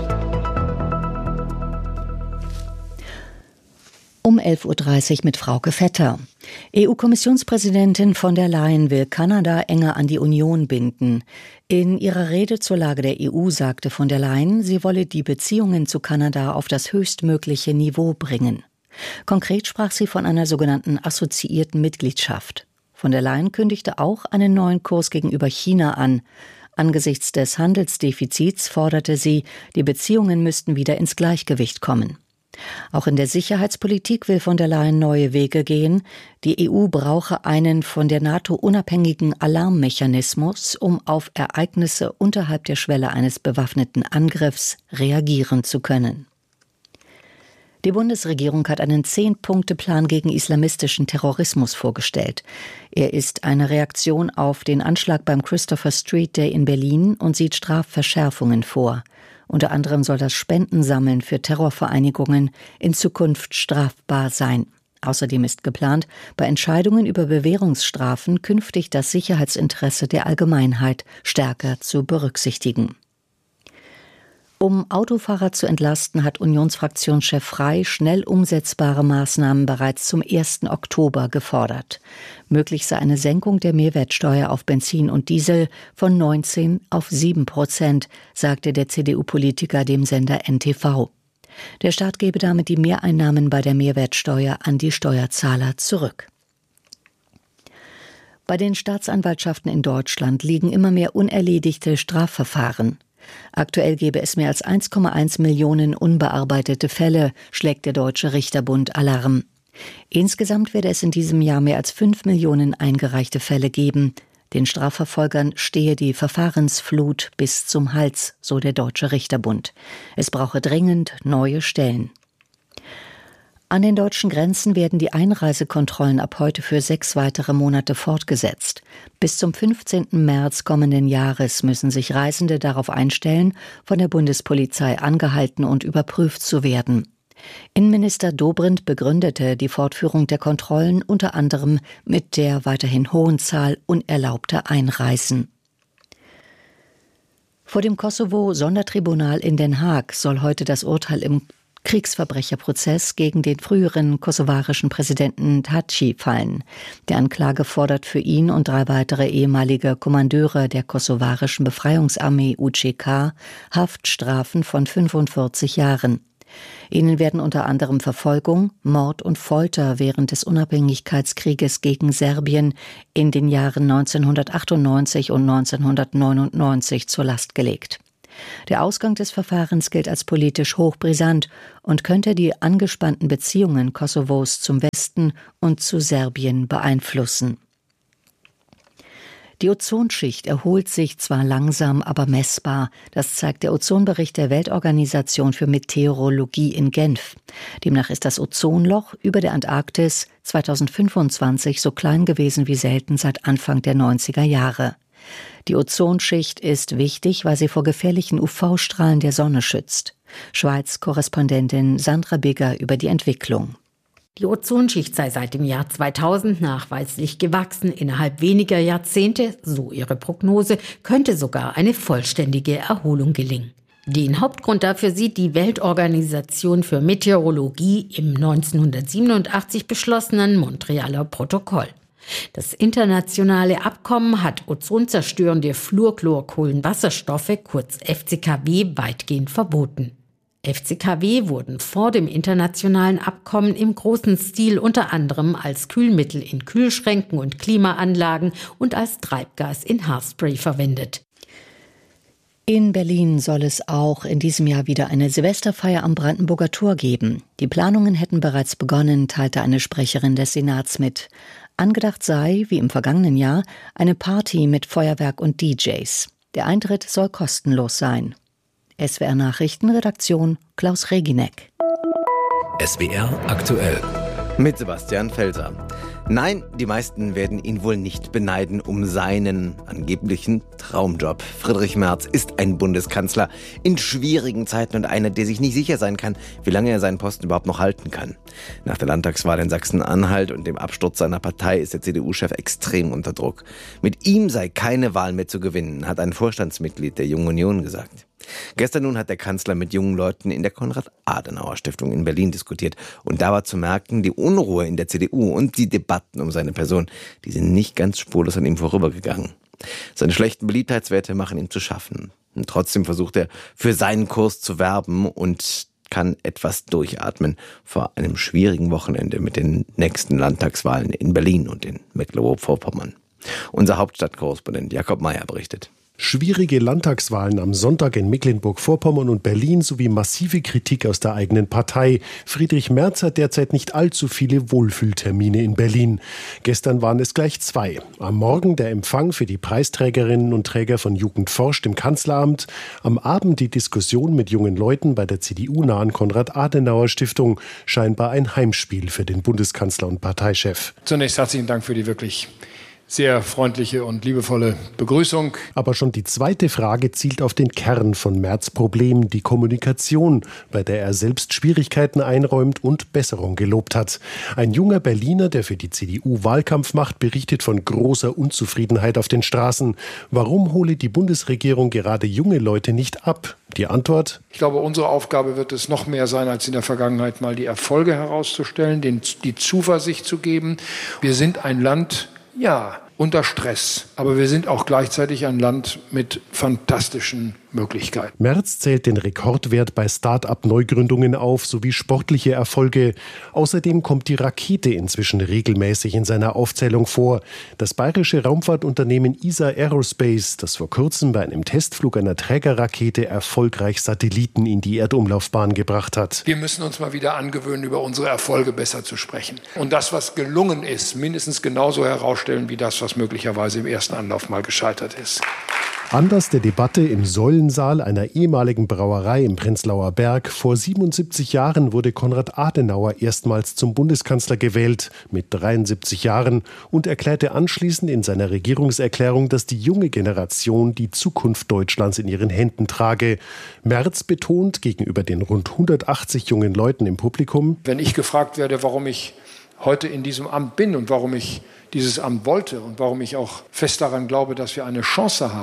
Um elf Uhr dreißig mit Frauke Vetter. E U-Kommissionspräsidentin von der Leyen will Kanada enger an die Union binden. In ihrer Rede zur Lage der E U sagte von der Leyen, sie wolle die Beziehungen zu Kanada auf das höchstmögliche Niveau bringen. Konkret sprach sie von einer sogenannten assoziierten Mitgliedschaft. Von der Leyen kündigte auch einen neuen Kurs gegenüber China an. Angesichts des Handelsdefizits forderte sie, die Beziehungen müssten wieder ins Gleichgewicht kommen. Auch in der Sicherheitspolitik will von der Leyen neue Wege gehen. Die E U brauche einen von der NATO unabhängigen Alarmmechanismus, um auf Ereignisse unterhalb der Schwelle eines bewaffneten Angriffs reagieren zu können. Die Bundesregierung hat einen Zehn-Punkte-Plan gegen islamistischen Terrorismus vorgestellt. Er ist eine Reaktion auf den Anschlag beim Christopher Street Day in Berlin und sieht Strafverschärfungen vor. Unter anderem soll das Spendensammeln für Terrorvereinigungen in Zukunft strafbar sein. Außerdem ist geplant, bei Entscheidungen über Bewährungsstrafen künftig das Sicherheitsinteresse der Allgemeinheit stärker zu berücksichtigen. Um Autofahrer zu entlasten, hat Unionsfraktionschef Frey schnell umsetzbare Maßnahmen bereits zum ersten Oktober gefordert. Möglich sei eine Senkung der Mehrwertsteuer auf Benzin und Diesel von neunzehn auf sieben Prozent, sagte der C D U-Politiker dem Sender N T V. Der Staat gebe damit die Mehreinnahmen bei der Mehrwertsteuer an die Steuerzahler zurück. Bei den Staatsanwaltschaften in Deutschland liegen immer mehr unerledigte Strafverfahren. Aktuell gäbe es mehr als eins Komma eins Millionen unbearbeitete Fälle, schlägt der Deutsche Richterbund Alarm. Insgesamt werde es in diesem Jahr mehr als fünf Millionen eingereichte Fälle geben. Den Strafverfolgern stehe die Verfahrensflut bis zum Hals, so der Deutsche Richterbund. Es brauche dringend neue Stellen. An den deutschen Grenzen werden die Einreisekontrollen ab heute für sechs weitere Monate fortgesetzt. Bis zum fünfzehnten März kommenden Jahres müssen sich Reisende darauf einstellen, von der Bundespolizei angehalten und überprüft zu werden. Innenminister Dobrindt begründete die Fortführung der Kontrollen unter anderem mit der weiterhin hohen Zahl unerlaubter Einreisen. Vor dem Kosovo-Sondertribunal in Den Haag soll heute das Urteil im Kriegsverbrecherprozess gegen den früheren kosovarischen Präsidenten Thaci fallen. Die Anklage fordert für ihn und drei weitere ehemalige Kommandeure der kosovarischen Befreiungsarmee U C K Haftstrafen von fünfundvierzig Jahren. Ihnen werden unter anderem Verfolgung, Mord und Folter während des Unabhängigkeitskrieges gegen Serbien in den Jahren neunzehnhundertachtundneunzig und neunzehnhundertneunundneunzig zur Last gelegt. Der Ausgang des Verfahrens gilt als politisch hochbrisant und könnte die angespannten Beziehungen Kosovos zum Westen und zu Serbien beeinflussen. Die Ozonschicht erholt sich zwar langsam, aber messbar. Das zeigt der Ozonbericht der Weltorganisation für Meteorologie in Genf. Demnach ist das Ozonloch über der Antarktis zweitausendfünfundzwanzig so klein gewesen wie selten seit Anfang der neunziger Jahre. Die Ozonschicht ist wichtig, weil sie vor gefährlichen U V-Strahlen der Sonne schützt. Schweiz-Korrespondentin Sandra Bigger über die Entwicklung. Die Ozonschicht sei seit dem Jahr zweitausend nachweislich gewachsen. Innerhalb weniger Jahrzehnte, so ihre Prognose, könnte sogar eine vollständige Erholung gelingen. Den Hauptgrund dafür sieht die Weltorganisation für Meteorologie im neunzehnhundertsiebenundachtzig beschlossenen Montrealer Protokoll. Das internationale Abkommen hat ozonzerstörende Fluorchlorkohlenwasserstoffe, kurz F C K W, weitgehend verboten. F C K W wurden vor dem internationalen Abkommen im großen Stil unter anderem als Kühlmittel in Kühlschränken und Klimaanlagen und als Treibgas in Haarspray verwendet. In Berlin soll es auch in diesem Jahr wieder eine Silvesterfeier am Brandenburger Tor geben. Die Planungen hätten bereits begonnen, teilte eine Sprecherin des Senats mit. Angedacht sei, wie im vergangenen Jahr, eine Party mit Feuerwerk und D Js. Der Eintritt soll kostenlos sein. S W R Nachrichtenredaktion Klaus Regineck. S W R aktuell. Mit Sebastian Felser. Nein, die meisten werden ihn wohl nicht beneiden um seinen angeblichen Traumjob. Friedrich Merz ist ein Bundeskanzler in schwierigen Zeiten und einer, der sich nicht sicher sein kann, wie lange er seinen Posten überhaupt noch halten kann. Nach der Landtagswahl in Sachsen-Anhalt und dem Absturz seiner Partei ist der C D U-Chef extrem unter Druck. Mit ihm sei keine Wahl mehr zu gewinnen, hat ein Vorstandsmitglied der Jungen Union gesagt. Gestern nun hat der Kanzler mit jungen Leuten in der Konrad-Adenauer-Stiftung in Berlin diskutiert. Und da war zu merken, die Unruhe in der C D U und die Debatten um seine Person, die sind nicht ganz spurlos an ihm vorübergegangen. Seine schlechten Beliebtheitswerte machen ihm zu schaffen. Und trotzdem versucht er, für seinen Kurs zu werben und kann etwas durchatmen vor einem schwierigen Wochenende mit den nächsten Landtagswahlen in Berlin und in Mecklenburg-Vorpommern. Unser Hauptstadtkorrespondent Jakob Meyer berichtet. Schwierige Landtagswahlen am Sonntag in Mecklenburg-Vorpommern und Berlin sowie massive Kritik aus der eigenen Partei. Friedrich Merz hat derzeit nicht allzu viele Wohlfühltermine in Berlin. Gestern waren es gleich zwei. Am Morgen der Empfang für die Preisträgerinnen und Träger von Jugend forscht im Kanzleramt. Am Abend die Diskussion mit jungen Leuten bei der C D U-nahen Konrad-Adenauer-Stiftung. Scheinbar ein Heimspiel für den Bundeskanzler und Parteichef. Zunächst herzlichen Dank für die wirklich sehr freundliche und liebevolle Begrüßung. Aber schon die zweite Frage zielt auf den Kern von Merz' Problem, die Kommunikation, bei der er selbst Schwierigkeiten einräumt und Besserung gelobt hat. Ein junger Berliner, der für die C D U Wahlkampf macht, berichtet von großer Unzufriedenheit auf den Straßen. Warum hole die Bundesregierung gerade junge Leute nicht ab? Die Antwort? Ich glaube, unsere Aufgabe wird es noch mehr sein, als in der Vergangenheit mal die Erfolge herauszustellen, den, die Zuversicht zu geben. Wir sind ein Land, ja, unter Stress. Aber wir sind auch gleichzeitig ein Land mit fantastischen Möglichkeiten. Merz zählt den Rekordwert bei Start-up-Neugründungen auf, sowie sportliche Erfolge. Außerdem kommt die Rakete inzwischen regelmäßig in seiner Aufzählung vor. Das bayerische Raumfahrtunternehmen I S A Aerospace, das vor kurzem bei einem Testflug einer Trägerrakete erfolgreich Satelliten in die Erdumlaufbahn gebracht hat. Wir müssen uns mal wieder angewöhnen, über unsere Erfolge besser zu sprechen. Und das, was gelungen ist, mindestens genauso herausstellen wie das, was möglicherweise im ersten Anlauf mal gescheitert ist. Anlass der Debatte im Säulensaal einer ehemaligen Brauerei im Prenzlauer Berg. Vor siebenundsiebzig Jahren wurde Konrad Adenauer erstmals zum Bundeskanzler gewählt, mit dreiundsiebzig Jahren, und erklärte anschließend in seiner Regierungserklärung, dass die junge Generation die Zukunft Deutschlands in ihren Händen trage. Merz betont gegenüber den rund hundertachtzig jungen Leuten im Publikum: Wenn ich gefragt werde, warum ich heute in diesem Amt bin und warum ich dieses Amt wollte und warum ich auch fest daran glaube, dass wir eine Chance haben,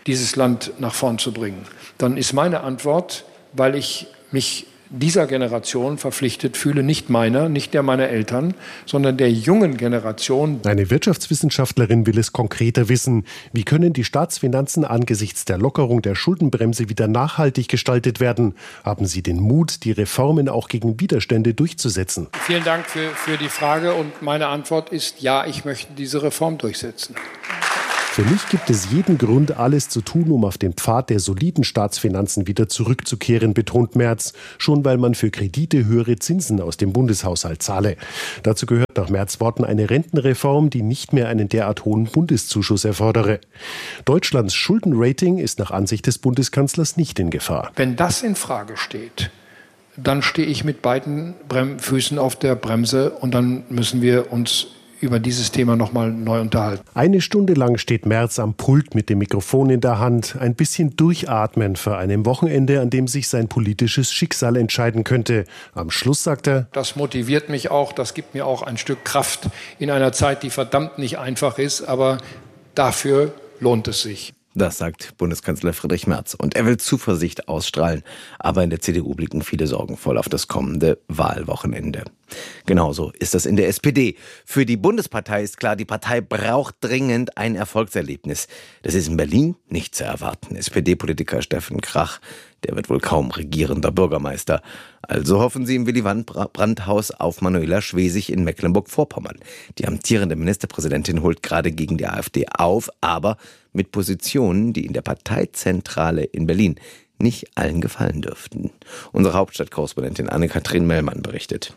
dieses Land nach vorn zu bringen? Dann ist meine Antwort, weil ich mich dieser Generation verpflichtet fühle, nicht meiner, nicht der meiner Eltern, sondern der jungen Generation. Eine Wirtschaftswissenschaftlerin will es konkreter wissen. Wie können die Staatsfinanzen angesichts der Lockerung der Schuldenbremse wieder nachhaltig gestaltet werden? Haben Sie den Mut, die Reformen auch gegen Widerstände durchzusetzen? Vielen Dank für, für die Frage und meine Antwort ist ja, ich möchte diese Reform durchsetzen. Für mich gibt es jeden Grund, alles zu tun, um auf den Pfad der soliden Staatsfinanzen wieder zurückzukehren, betont Merz, schon weil man für Kredite höhere Zinsen aus dem Bundeshaushalt zahle. Dazu gehört nach Merz' Worten eine Rentenreform, die nicht mehr einen derart hohen Bundeszuschuss erfordere. Deutschlands Schuldenrating ist nach Ansicht des Bundeskanzlers nicht in Gefahr. Wenn das in Frage steht, dann stehe ich mit beiden Brem- Füßen auf der Bremse und dann müssen wir uns über dieses Thema nochmal neu unterhalten. Eine Stunde lang steht Merz am Pult mit dem Mikrofon in der Hand. Ein bisschen durchatmen vor einem Wochenende, an dem sich sein politisches Schicksal entscheiden könnte. Am Schluss sagt er: Das motiviert mich auch, das gibt mir auch ein Stück Kraft in einer Zeit, die verdammt nicht einfach ist, aber dafür lohnt es sich. Das sagt Bundeskanzler Friedrich Merz. Und er will Zuversicht ausstrahlen. Aber in der C D U blicken viele sorgenvoll auf das kommende Wahlwochenende. Genauso ist das in der S P D. Für die Bundespartei ist klar, die Partei braucht dringend ein Erfolgserlebnis. Das ist in Berlin nicht zu erwarten. S P D-Politiker Steffen Krach, der wird wohl kaum regierender Bürgermeister. Also hoffen sie im Willy-Brandt-Haus auf Manuela Schwesig in Mecklenburg-Vorpommern. Die amtierende Ministerpräsidentin holt gerade gegen die AfD auf, aber mit Positionen, die in der Parteizentrale in Berlin nicht allen gefallen dürften. Unsere Hauptstadtkorrespondentin Anne-Kathrin Mellmann berichtet.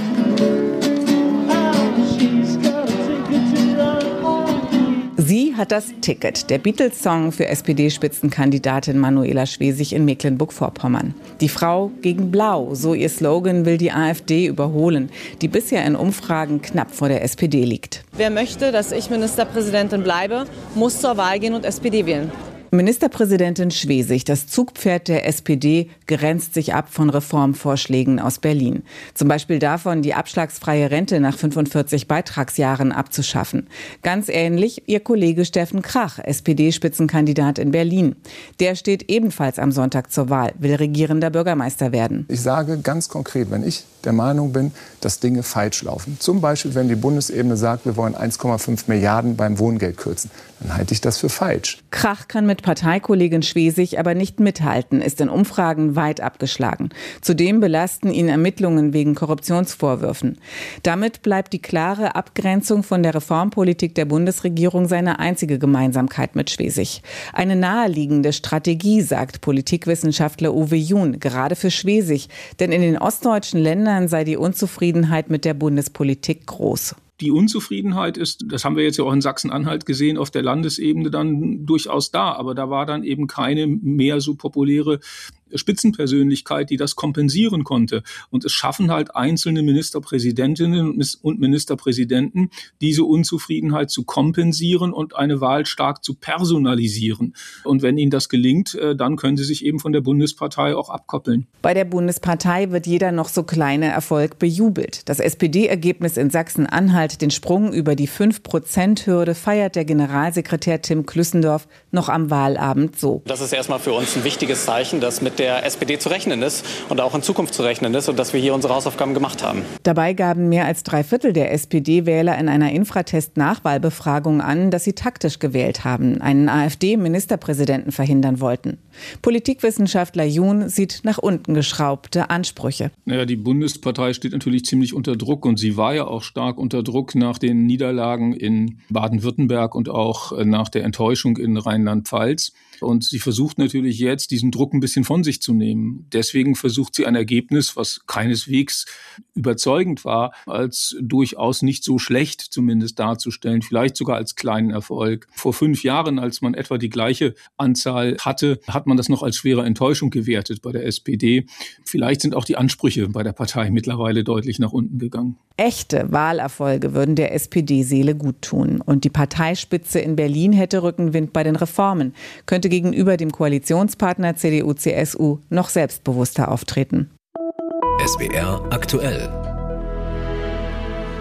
Sie hat das Ticket, der Beatles-Song für S P D-Spitzenkandidatin Manuela Schwesig in Mecklenburg-Vorpommern. Die Frau gegen Blau, so ihr Slogan, will die AfD überholen, die bisher in Umfragen knapp vor der S P D liegt. Wer möchte, dass ich Ministerpräsidentin bleibe, muss zur Wahl gehen und S P D wählen. Ministerpräsidentin Schwesig, das Zugpferd der S P D, grenzt sich ab von Reformvorschlägen aus Berlin. Zum Beispiel davon, die abschlagsfreie Rente nach fünfundvierzig Beitragsjahren abzuschaffen. Ganz ähnlich ihr Kollege Steffen Krach, S P D-Spitzenkandidat in Berlin. Der steht ebenfalls am Sonntag zur Wahl, will regierender Bürgermeister werden. Ich sage ganz konkret, wenn ich der Meinung bin, dass Dinge falsch laufen. Zum Beispiel, wenn die Bundesebene sagt, wir wollen eins Komma fünf Milliarden beim Wohngeld kürzen, dann halte ich das für falsch. Krach kann mit Parteikollegin Schwesig aber nicht mithalten, ist in Umfragen weit abgeschlagen. Zudem belasten ihn Ermittlungen wegen Korruptionsvorwürfen. Damit bleibt die klare Abgrenzung von der Reformpolitik der Bundesregierung seine einzige Gemeinsamkeit mit Schwesig. Eine naheliegende Strategie, sagt Politikwissenschaftler Uwe Jun, gerade für Schwesig. Denn in den ostdeutschen Ländern sei die Unzufriedenheit mit der Bundespolitik groß. Die Unzufriedenheit ist, das haben wir jetzt ja auch in Sachsen-Anhalt gesehen, auf der Landesebene dann durchaus da. Aber da war dann eben keine mehr so populäre Spitzenpersönlichkeit, die das kompensieren konnte. Und es schaffen halt einzelne Ministerpräsidentinnen und Ministerpräsidenten, diese Unzufriedenheit zu kompensieren und eine Wahl stark zu personalisieren. Und wenn ihnen das gelingt, dann können sie sich eben von der Bundespartei auch abkoppeln. Bei der Bundespartei wird jeder noch so kleine Erfolg bejubelt. Das S P D-Ergebnis in Sachsen-Anhalt, den Sprung über die fünf Prozent Hürde, feiert der Generalsekretär Tim Klüssendorf noch am Wahlabend so. Das ist erstmal für uns ein wichtiges Zeichen, dass mit der S P D zu rechnen ist und auch in Zukunft zu rechnen ist und dass wir hier unsere Hausaufgaben gemacht haben. Dabei gaben mehr als drei Viertel der S P D-Wähler in einer Infratest-Nachwahlbefragung an, dass sie taktisch gewählt haben, einen AfD-Ministerpräsidenten verhindern wollten. Politikwissenschaftler Jun sieht nach unten geschraubte Ansprüche. Naja, die Bundespartei steht natürlich ziemlich unter Druck und sie war ja auch stark unter Druck nach den Niederlagen in Baden-Württemberg und auch nach der Enttäuschung in Rheinland-Pfalz. Und sie versucht natürlich jetzt, diesen Druck ein bisschen von sich zu nehmen. Deswegen versucht sie ein Ergebnis, was keineswegs überzeugend war, als durchaus nicht so schlecht zumindest darzustellen, vielleicht sogar als kleinen Erfolg. Vor fünf Jahren, als man etwa die gleiche Anzahl hatte, hat man das noch als schwere Enttäuschung gewertet bei der S P D. Vielleicht sind auch die Ansprüche bei der Partei mittlerweile deutlich nach unten gegangen. Echte Wahlerfolge würden der S P D-Seele gut tun. Und die Parteispitze in Berlin hätte Rückenwind bei den Reformen, könnte gegenüber dem Koalitionspartner C D U C S U noch selbstbewusster auftreten. S W R aktuell.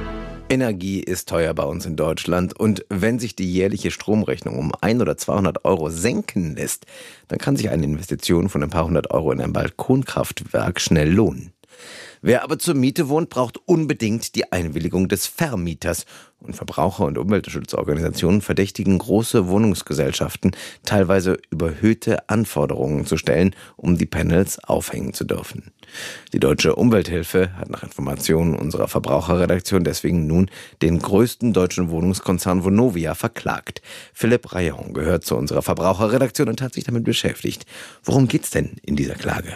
Energie ist teuer bei uns in Deutschland und wenn sich die jährliche Stromrechnung um ein oder zweihundert Euro senken lässt, dann kann sich eine Investition von ein paar hundert Euro in ein Balkonkraftwerk schnell lohnen. Wer aber zur Miete wohnt, braucht unbedingt die Einwilligung des Vermieters. Und Verbraucher- und Umweltschutzorganisationen verdächtigen große Wohnungsgesellschaften, teilweise überhöhte Anforderungen zu stellen, um die Panels aufhängen zu dürfen. Die Deutsche Umwelthilfe hat nach Informationen unserer Verbraucherredaktion deswegen nun den größten deutschen Wohnungskonzern Vonovia verklagt. Philipp Rayon gehört zu unserer Verbraucherredaktion und hat sich damit beschäftigt. Worum geht's denn in dieser Klage?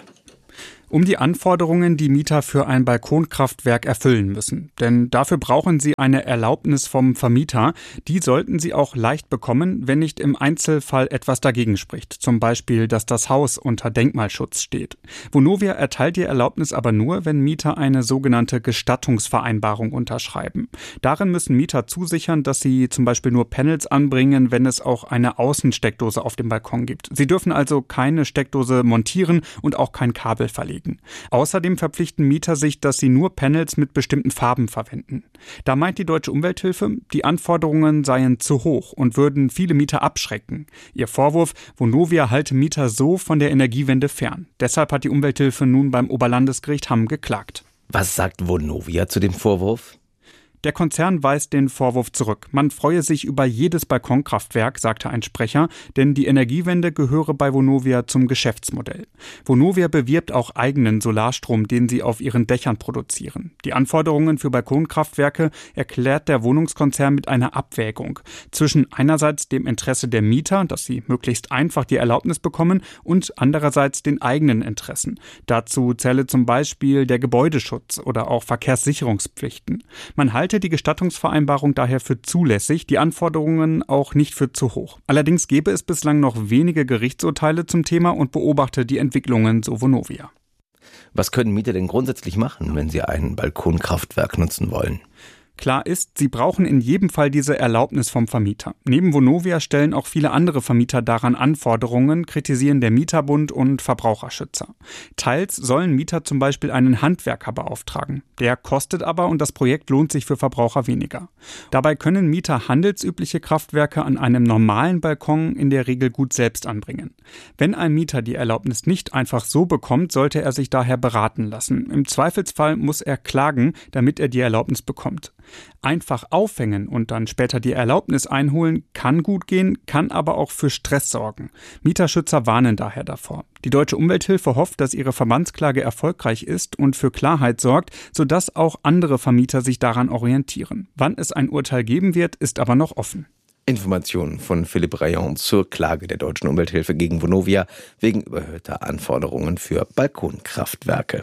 Um die Anforderungen, die Mieter für ein Balkonkraftwerk erfüllen müssen. Denn dafür brauchen sie eine Erlaubnis vom Vermieter. Die sollten sie auch leicht bekommen, wenn nicht im Einzelfall etwas dagegen spricht. Zum Beispiel, dass das Haus unter Denkmalschutz steht. Vonovia erteilt die Erlaubnis aber nur, wenn Mieter eine sogenannte Gestattungsvereinbarung unterschreiben. Darin müssen Mieter zusichern, dass sie zum Beispiel nur Panels anbringen, wenn es auch eine Außensteckdose auf dem Balkon gibt. Sie dürfen also keine Steckdose montieren und auch kein Kabel verlegen. Außerdem verpflichten Mieter sich, dass sie nur Panels mit bestimmten Farben verwenden. Da meint die Deutsche Umwelthilfe, die Anforderungen seien zu hoch und würden viele Mieter abschrecken. Ihr Vorwurf, Vonovia halte Mieter so von der Energiewende fern. Deshalb hat die Umwelthilfe nun beim Oberlandesgericht Hamm geklagt. Was sagt Vonovia zu dem Vorwurf? Der Konzern weist den Vorwurf zurück. Man freue sich über jedes Balkonkraftwerk, sagte ein Sprecher, denn die Energiewende gehöre bei Vonovia zum Geschäftsmodell. Vonovia bewirbt auch eigenen Solarstrom, den sie auf ihren Dächern produzieren. Die Anforderungen für Balkonkraftwerke erklärt der Wohnungskonzern mit einer Abwägung zwischen einerseits dem Interesse der Mieter, dass sie möglichst einfach die Erlaubnis bekommen, und andererseits den eigenen Interessen. Dazu zähle zum Beispiel der Gebäudeschutz oder auch Verkehrssicherungspflichten. Man halte die Gestattungsvereinbarung daher für zulässig, die Anforderungen auch nicht für zu hoch. Allerdings gäbe es bislang noch wenige Gerichtsurteile zum Thema und beobachte die Entwicklungen, so Vonovia. Was können Mieter denn grundsätzlich machen, wenn sie ein Balkonkraftwerk nutzen wollen? Klar ist, sie brauchen in jedem Fall diese Erlaubnis vom Vermieter. Neben Vonovia stellen auch viele andere Vermieter daran Anforderungen, kritisieren der Mieterbund und Verbraucherschützer. Teils sollen Mieter zum Beispiel einen Handwerker beauftragen. Der kostet aber und das Projekt lohnt sich für Verbraucher weniger. Dabei können Mieter handelsübliche Kraftwerke an einem normalen Balkon in der Regel gut selbst anbringen. Wenn ein Mieter die Erlaubnis nicht einfach so bekommt, sollte er sich daher beraten lassen. Im Zweifelsfall muss er klagen, damit er die Erlaubnis bekommt. Einfach aufhängen und dann später die Erlaubnis einholen kann gut gehen, kann aber auch für Stress sorgen. Mieterschützer warnen daher davor. Die Deutsche Umwelthilfe hofft, dass ihre Verbandsklage erfolgreich ist und für Klarheit sorgt, sodass auch andere Vermieter sich daran orientieren. Wann es ein Urteil geben wird, ist aber noch offen. Informationen von Philipp Rayon zur Klage der Deutschen Umwelthilfe gegen Vonovia wegen überhöhter Anforderungen für Balkonkraftwerke.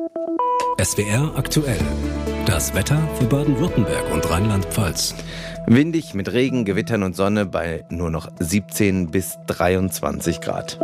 S W R aktuell. Das Wetter für Baden-Württemberg und Rheinland-Pfalz. Windig mit Regen, Gewittern und Sonne bei nur noch siebzehn bis dreiundzwanzig Grad.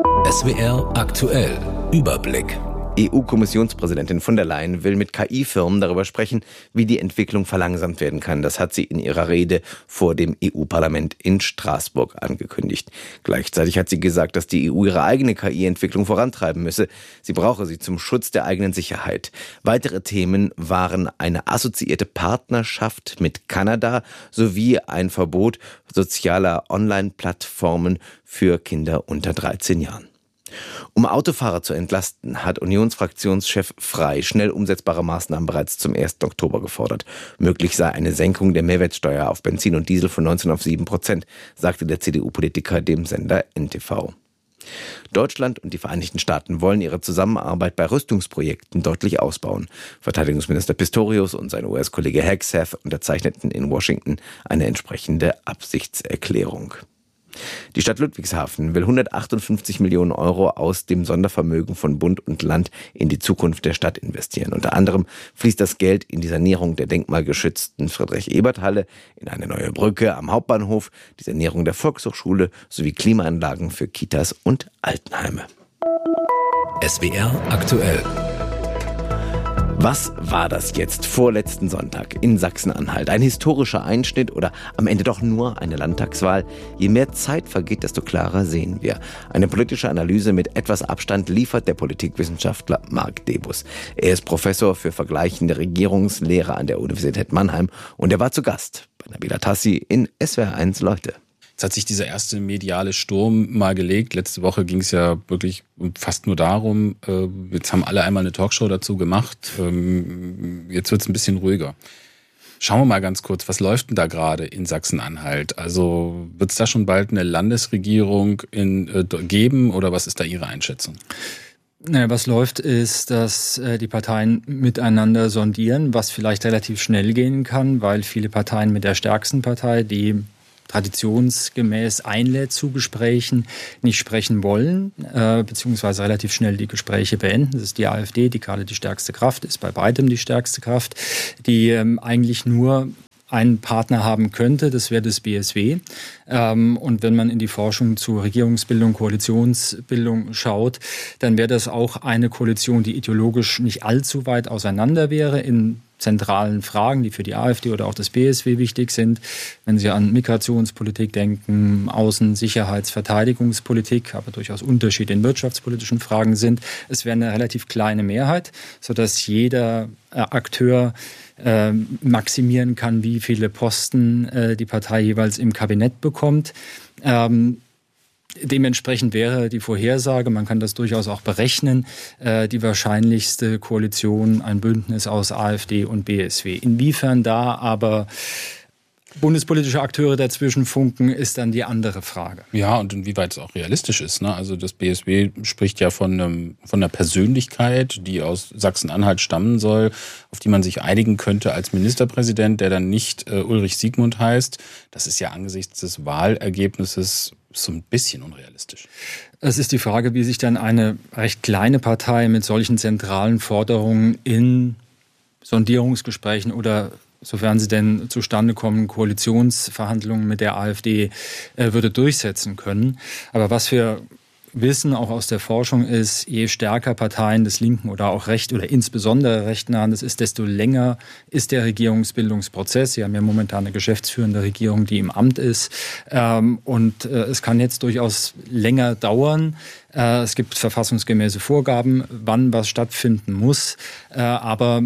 S W R aktuell. Überblick. E U-Kommissionspräsidentin von der Leyen will mit K I-Firmen darüber sprechen, wie die Entwicklung verlangsamt werden kann. Das hat sie in ihrer Rede vor dem E U-Parlament in Straßburg angekündigt. Gleichzeitig hat sie gesagt, dass die E U ihre eigene K I-Entwicklung vorantreiben müsse. Sie brauche sie zum Schutz der eigenen Sicherheit. Weitere Themen waren eine assoziierte Partnerschaft mit Kanada sowie ein Verbot sozialer Online-Plattformen für Kinder unter dreizehn Jahren. Um Autofahrer zu entlasten, hat Unionsfraktionschef Frey schnell umsetzbare Maßnahmen bereits zum ersten Oktober gefordert. Möglich sei eine Senkung der Mehrwertsteuer auf Benzin und Diesel von neunzehn auf sieben Prozent, sagte der C D U-Politiker dem Sender N T V. Deutschland und die Vereinigten Staaten wollen ihre Zusammenarbeit bei Rüstungsprojekten deutlich ausbauen. Verteidigungsminister Pistorius und sein U S-Kollege Hegseth unterzeichneten in Washington eine entsprechende Absichtserklärung. Die Stadt Ludwigshafen will hundertachtundfünfzig Millionen Euro aus dem Sondervermögen von Bund und Land in die Zukunft der Stadt investieren. Unter anderem fließt das Geld in die Sanierung der denkmalgeschützten Friedrich-Ebert-Halle, in eine neue Brücke am Hauptbahnhof, die Sanierung der Volkshochschule sowie Klimaanlagen für Kitas und Altenheime. S W R aktuell. Was war das jetzt vorletzten Sonntag in Sachsen-Anhalt? Ein historischer Einschnitt oder am Ende doch nur eine Landtagswahl? Je mehr Zeit vergeht, desto klarer sehen wir. Eine politische Analyse mit etwas Abstand liefert der Politikwissenschaftler Marc Debus. Er ist Professor für vergleichende Regierungslehre an der Universität Mannheim und er war zu Gast bei Nabila Tassi in S W R eins Leute. Jetzt hat sich dieser erste mediale Sturm mal gelegt. Letzte Woche ging es ja wirklich fast nur darum, äh, jetzt haben alle einmal eine Talkshow dazu gemacht. Ähm, jetzt wird es ein bisschen ruhiger. Schauen wir mal ganz kurz, was läuft denn da gerade in Sachsen-Anhalt? Also wird es da schon bald eine Landesregierung in, äh, geben oder was ist da Ihre Einschätzung? Naja, was läuft, ist, dass äh, die Parteien miteinander sondieren, was vielleicht relativ schnell gehen kann, weil viele Parteien mit der stärksten Partei, die traditionsgemäß einlädt zu Gesprächen, nicht sprechen wollen, äh, beziehungsweise relativ schnell die Gespräche beenden. Das ist die AfD, die gerade die stärkste Kraft ist, bei weitem die stärkste Kraft, die ähm, eigentlich nur einen Partner haben könnte, das wäre das B S W. Ähm, und wenn man in die Forschung zur Regierungsbildung, Koalitionsbildung schaut, dann wäre das auch eine Koalition, die ideologisch nicht allzu weit auseinander wäre in zentralen Fragen, die für die AfD oder auch das B S W wichtig sind. Wenn Sie an Migrationspolitik denken, Außen-, Sicherheits-, Verteidigungspolitik, aber durchaus Unterschied in wirtschaftspolitischen Fragen sind. Es wäre eine relativ kleine Mehrheit, sodass jeder äh, Akteur äh, maximieren kann, wie viele Posten äh, die Partei jeweils im Kabinett bekommt. Ähm, Dementsprechend wäre die Vorhersage, man kann das durchaus auch berechnen, äh, die wahrscheinlichste Koalition ein Bündnis aus AfD und B S W. Inwiefern da aber bundespolitische Akteure dazwischen funken, ist dann die andere Frage. Ja, und inwieweit es auch realistisch ist. Ne? Also das B S W spricht ja von, einem, von einer Persönlichkeit, die aus Sachsen-Anhalt stammen soll, auf die man sich einigen könnte als Ministerpräsident, der dann nicht äh, Ulrich Siegmund heißt. Das ist ja angesichts des Wahlergebnisses so ein bisschen unrealistisch. Es ist die Frage, wie sich dann eine recht kleine Partei mit solchen zentralen Forderungen in Sondierungsgesprächen oder, sofern sie denn zustande kommen, Koalitionsverhandlungen mit der AfD äh, würde durchsetzen können. Aber was wir wissen, auch aus der Forschung, ist, je stärker Parteien des linken oder auch recht oder insbesondere rechtnahen das ist, desto länger ist der Regierungsbildungsprozess. Sie haben ja momentan eine geschäftsführende Regierung, die im Amt ist. Ähm, und äh, es kann jetzt durchaus länger dauern. Äh, es gibt verfassungsgemäße Vorgaben, wann was stattfinden muss. Äh, aber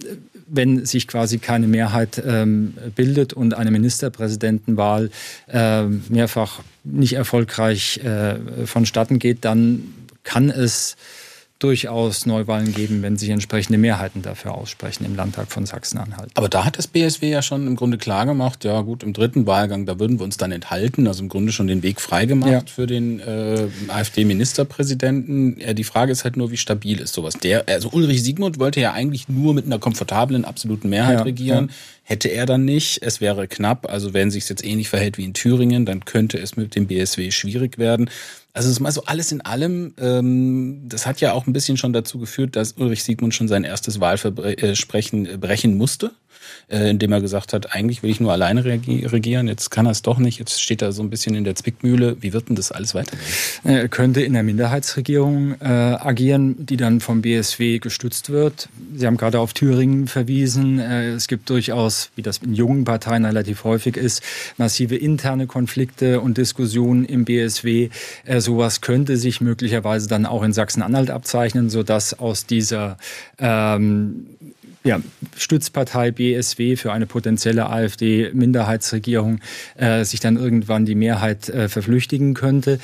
wenn sich quasi keine Mehrheit ähm, bildet und eine Ministerpräsidentenwahl äh, mehrfach nicht erfolgreich äh, vonstatten geht, dann kann es durchaus Neuwahlen geben, wenn sich entsprechende Mehrheiten dafür aussprechen im Landtag von Sachsen-Anhalt. Aber da hat das B S W ja schon im Grunde klar gemacht, ja gut, im dritten Wahlgang, da würden wir uns dann enthalten, also im Grunde schon den Weg freigemacht ja. für den äh, AfD-Ministerpräsidenten. Ja, die Frage ist halt nur, wie stabil ist sowas. Der, also Ulrich Siegmund wollte ja eigentlich nur mit einer komfortablen, absoluten Mehrheit ja, regieren. Ja. Hätte er dann nicht, es wäre knapp, also wenn sich jetzt ähnlich verhält wie in Thüringen, dann könnte es mit dem B S W schwierig werden. Also es ist mal so alles in allem, ähm, das hat ja auch ein bisschen schon dazu geführt, dass Ulrich Siegmund schon sein erstes Wahlversprechen brechen musste, äh, indem er gesagt hat, eigentlich will ich nur alleine regieren, jetzt kann er es doch nicht, jetzt steht er so ein bisschen in der Zwickmühle. Wie wird denn das alles weitergehen? Er könnte in der Minderheitsregierung äh, agieren, die dann vom B S W gestützt wird. Sie haben gerade auf Thüringen verwiesen. Äh, es gibt durchaus, wie das in jungen Parteien relativ häufig ist, massive interne Konflikte und Diskussionen im B S W. Äh, sowas könnte sich möglicherweise dann auch in Sachsen-Anhalt abzeichnen, sodass aus dieser ähm, ja, Stützpartei B S W für eine potenzielle AfD-Minderheitsregierung äh, sich dann irgendwann die Mehrheit äh, verflüchtigen könnte.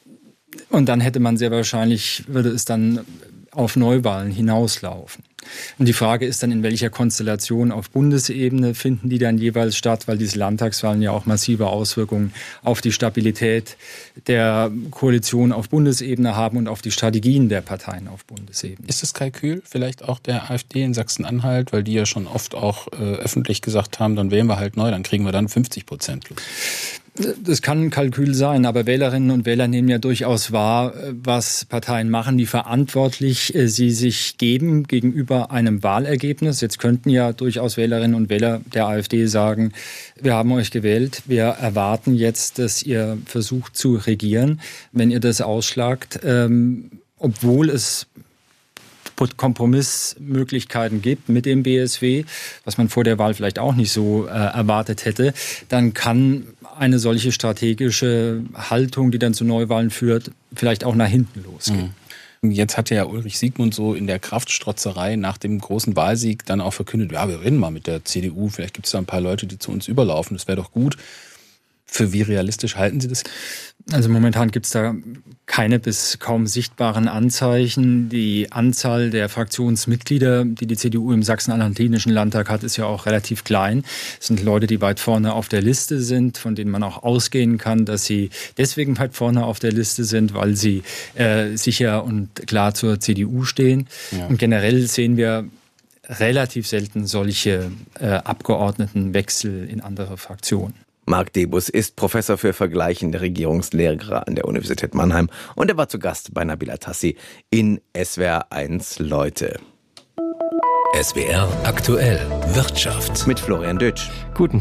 Und dann hätte man sehr wahrscheinlich, würde es dann auf Neuwahlen hinauslaufen. Und die Frage ist dann, in welcher Konstellation auf Bundesebene finden die dann jeweils statt, weil diese Landtagswahlen ja auch massive Auswirkungen auf die Stabilität der Koalition auf Bundesebene haben und auf die Strategien der Parteien auf Bundesebene. Ist das Kalkül vielleicht auch der AfD in Sachsen-Anhalt, weil die ja schon oft auch äh, öffentlich gesagt haben, dann wählen wir halt neu, dann kriegen wir dann fünfzig Prozent plus? Das kann ein Kalkül sein, aber Wählerinnen und Wähler nehmen ja durchaus wahr, was Parteien machen, wie verantwortlich sie sich geben gegenüber einem Wahlergebnis. Jetzt könnten ja durchaus Wählerinnen und Wähler der AfD sagen, wir haben euch gewählt, wir erwarten jetzt, dass ihr versucht zu regieren. Wenn ihr das ausschlagt, ähm, obwohl es Kompromissmöglichkeiten gibt mit dem B S W, was man vor der Wahl vielleicht auch nicht so äh, erwartet hätte, dann kann eine solche strategische Haltung, die dann zu Neuwahlen führt, vielleicht auch nach hinten losgehen. Mhm. Jetzt hat ja Ulrich Siegmund so in der Kraftstrotzerei nach dem großen Wahlsieg dann auch verkündet, ja, wir reden mal mit der C D U, vielleicht gibt es da ein paar Leute, die zu uns überlaufen, das wäre doch gut. Für wie realistisch halten Sie das? Also momentan gibt es da keine bis kaum sichtbaren Anzeichen. Die Anzahl der Fraktionsmitglieder, die die C D U im Sachsen-Anhaltinischen Landtag hat, ist ja auch relativ klein. Es sind Leute, die weit vorne auf der Liste sind, von denen man auch ausgehen kann, dass sie deswegen weit vorne auf der Liste sind, weil sie äh, sicher und klar zur C D U stehen. Ja. Und generell sehen wir relativ selten solche äh, Abgeordnetenwechsel in andere Fraktionen. Marc Debus ist Professor für vergleichende Regierungslehre an der Universität Mannheim und er war zu Gast bei Nabila Tassi in S W R eins Leute. S W R aktuell Wirtschaft mit Florian Dötsch. Guten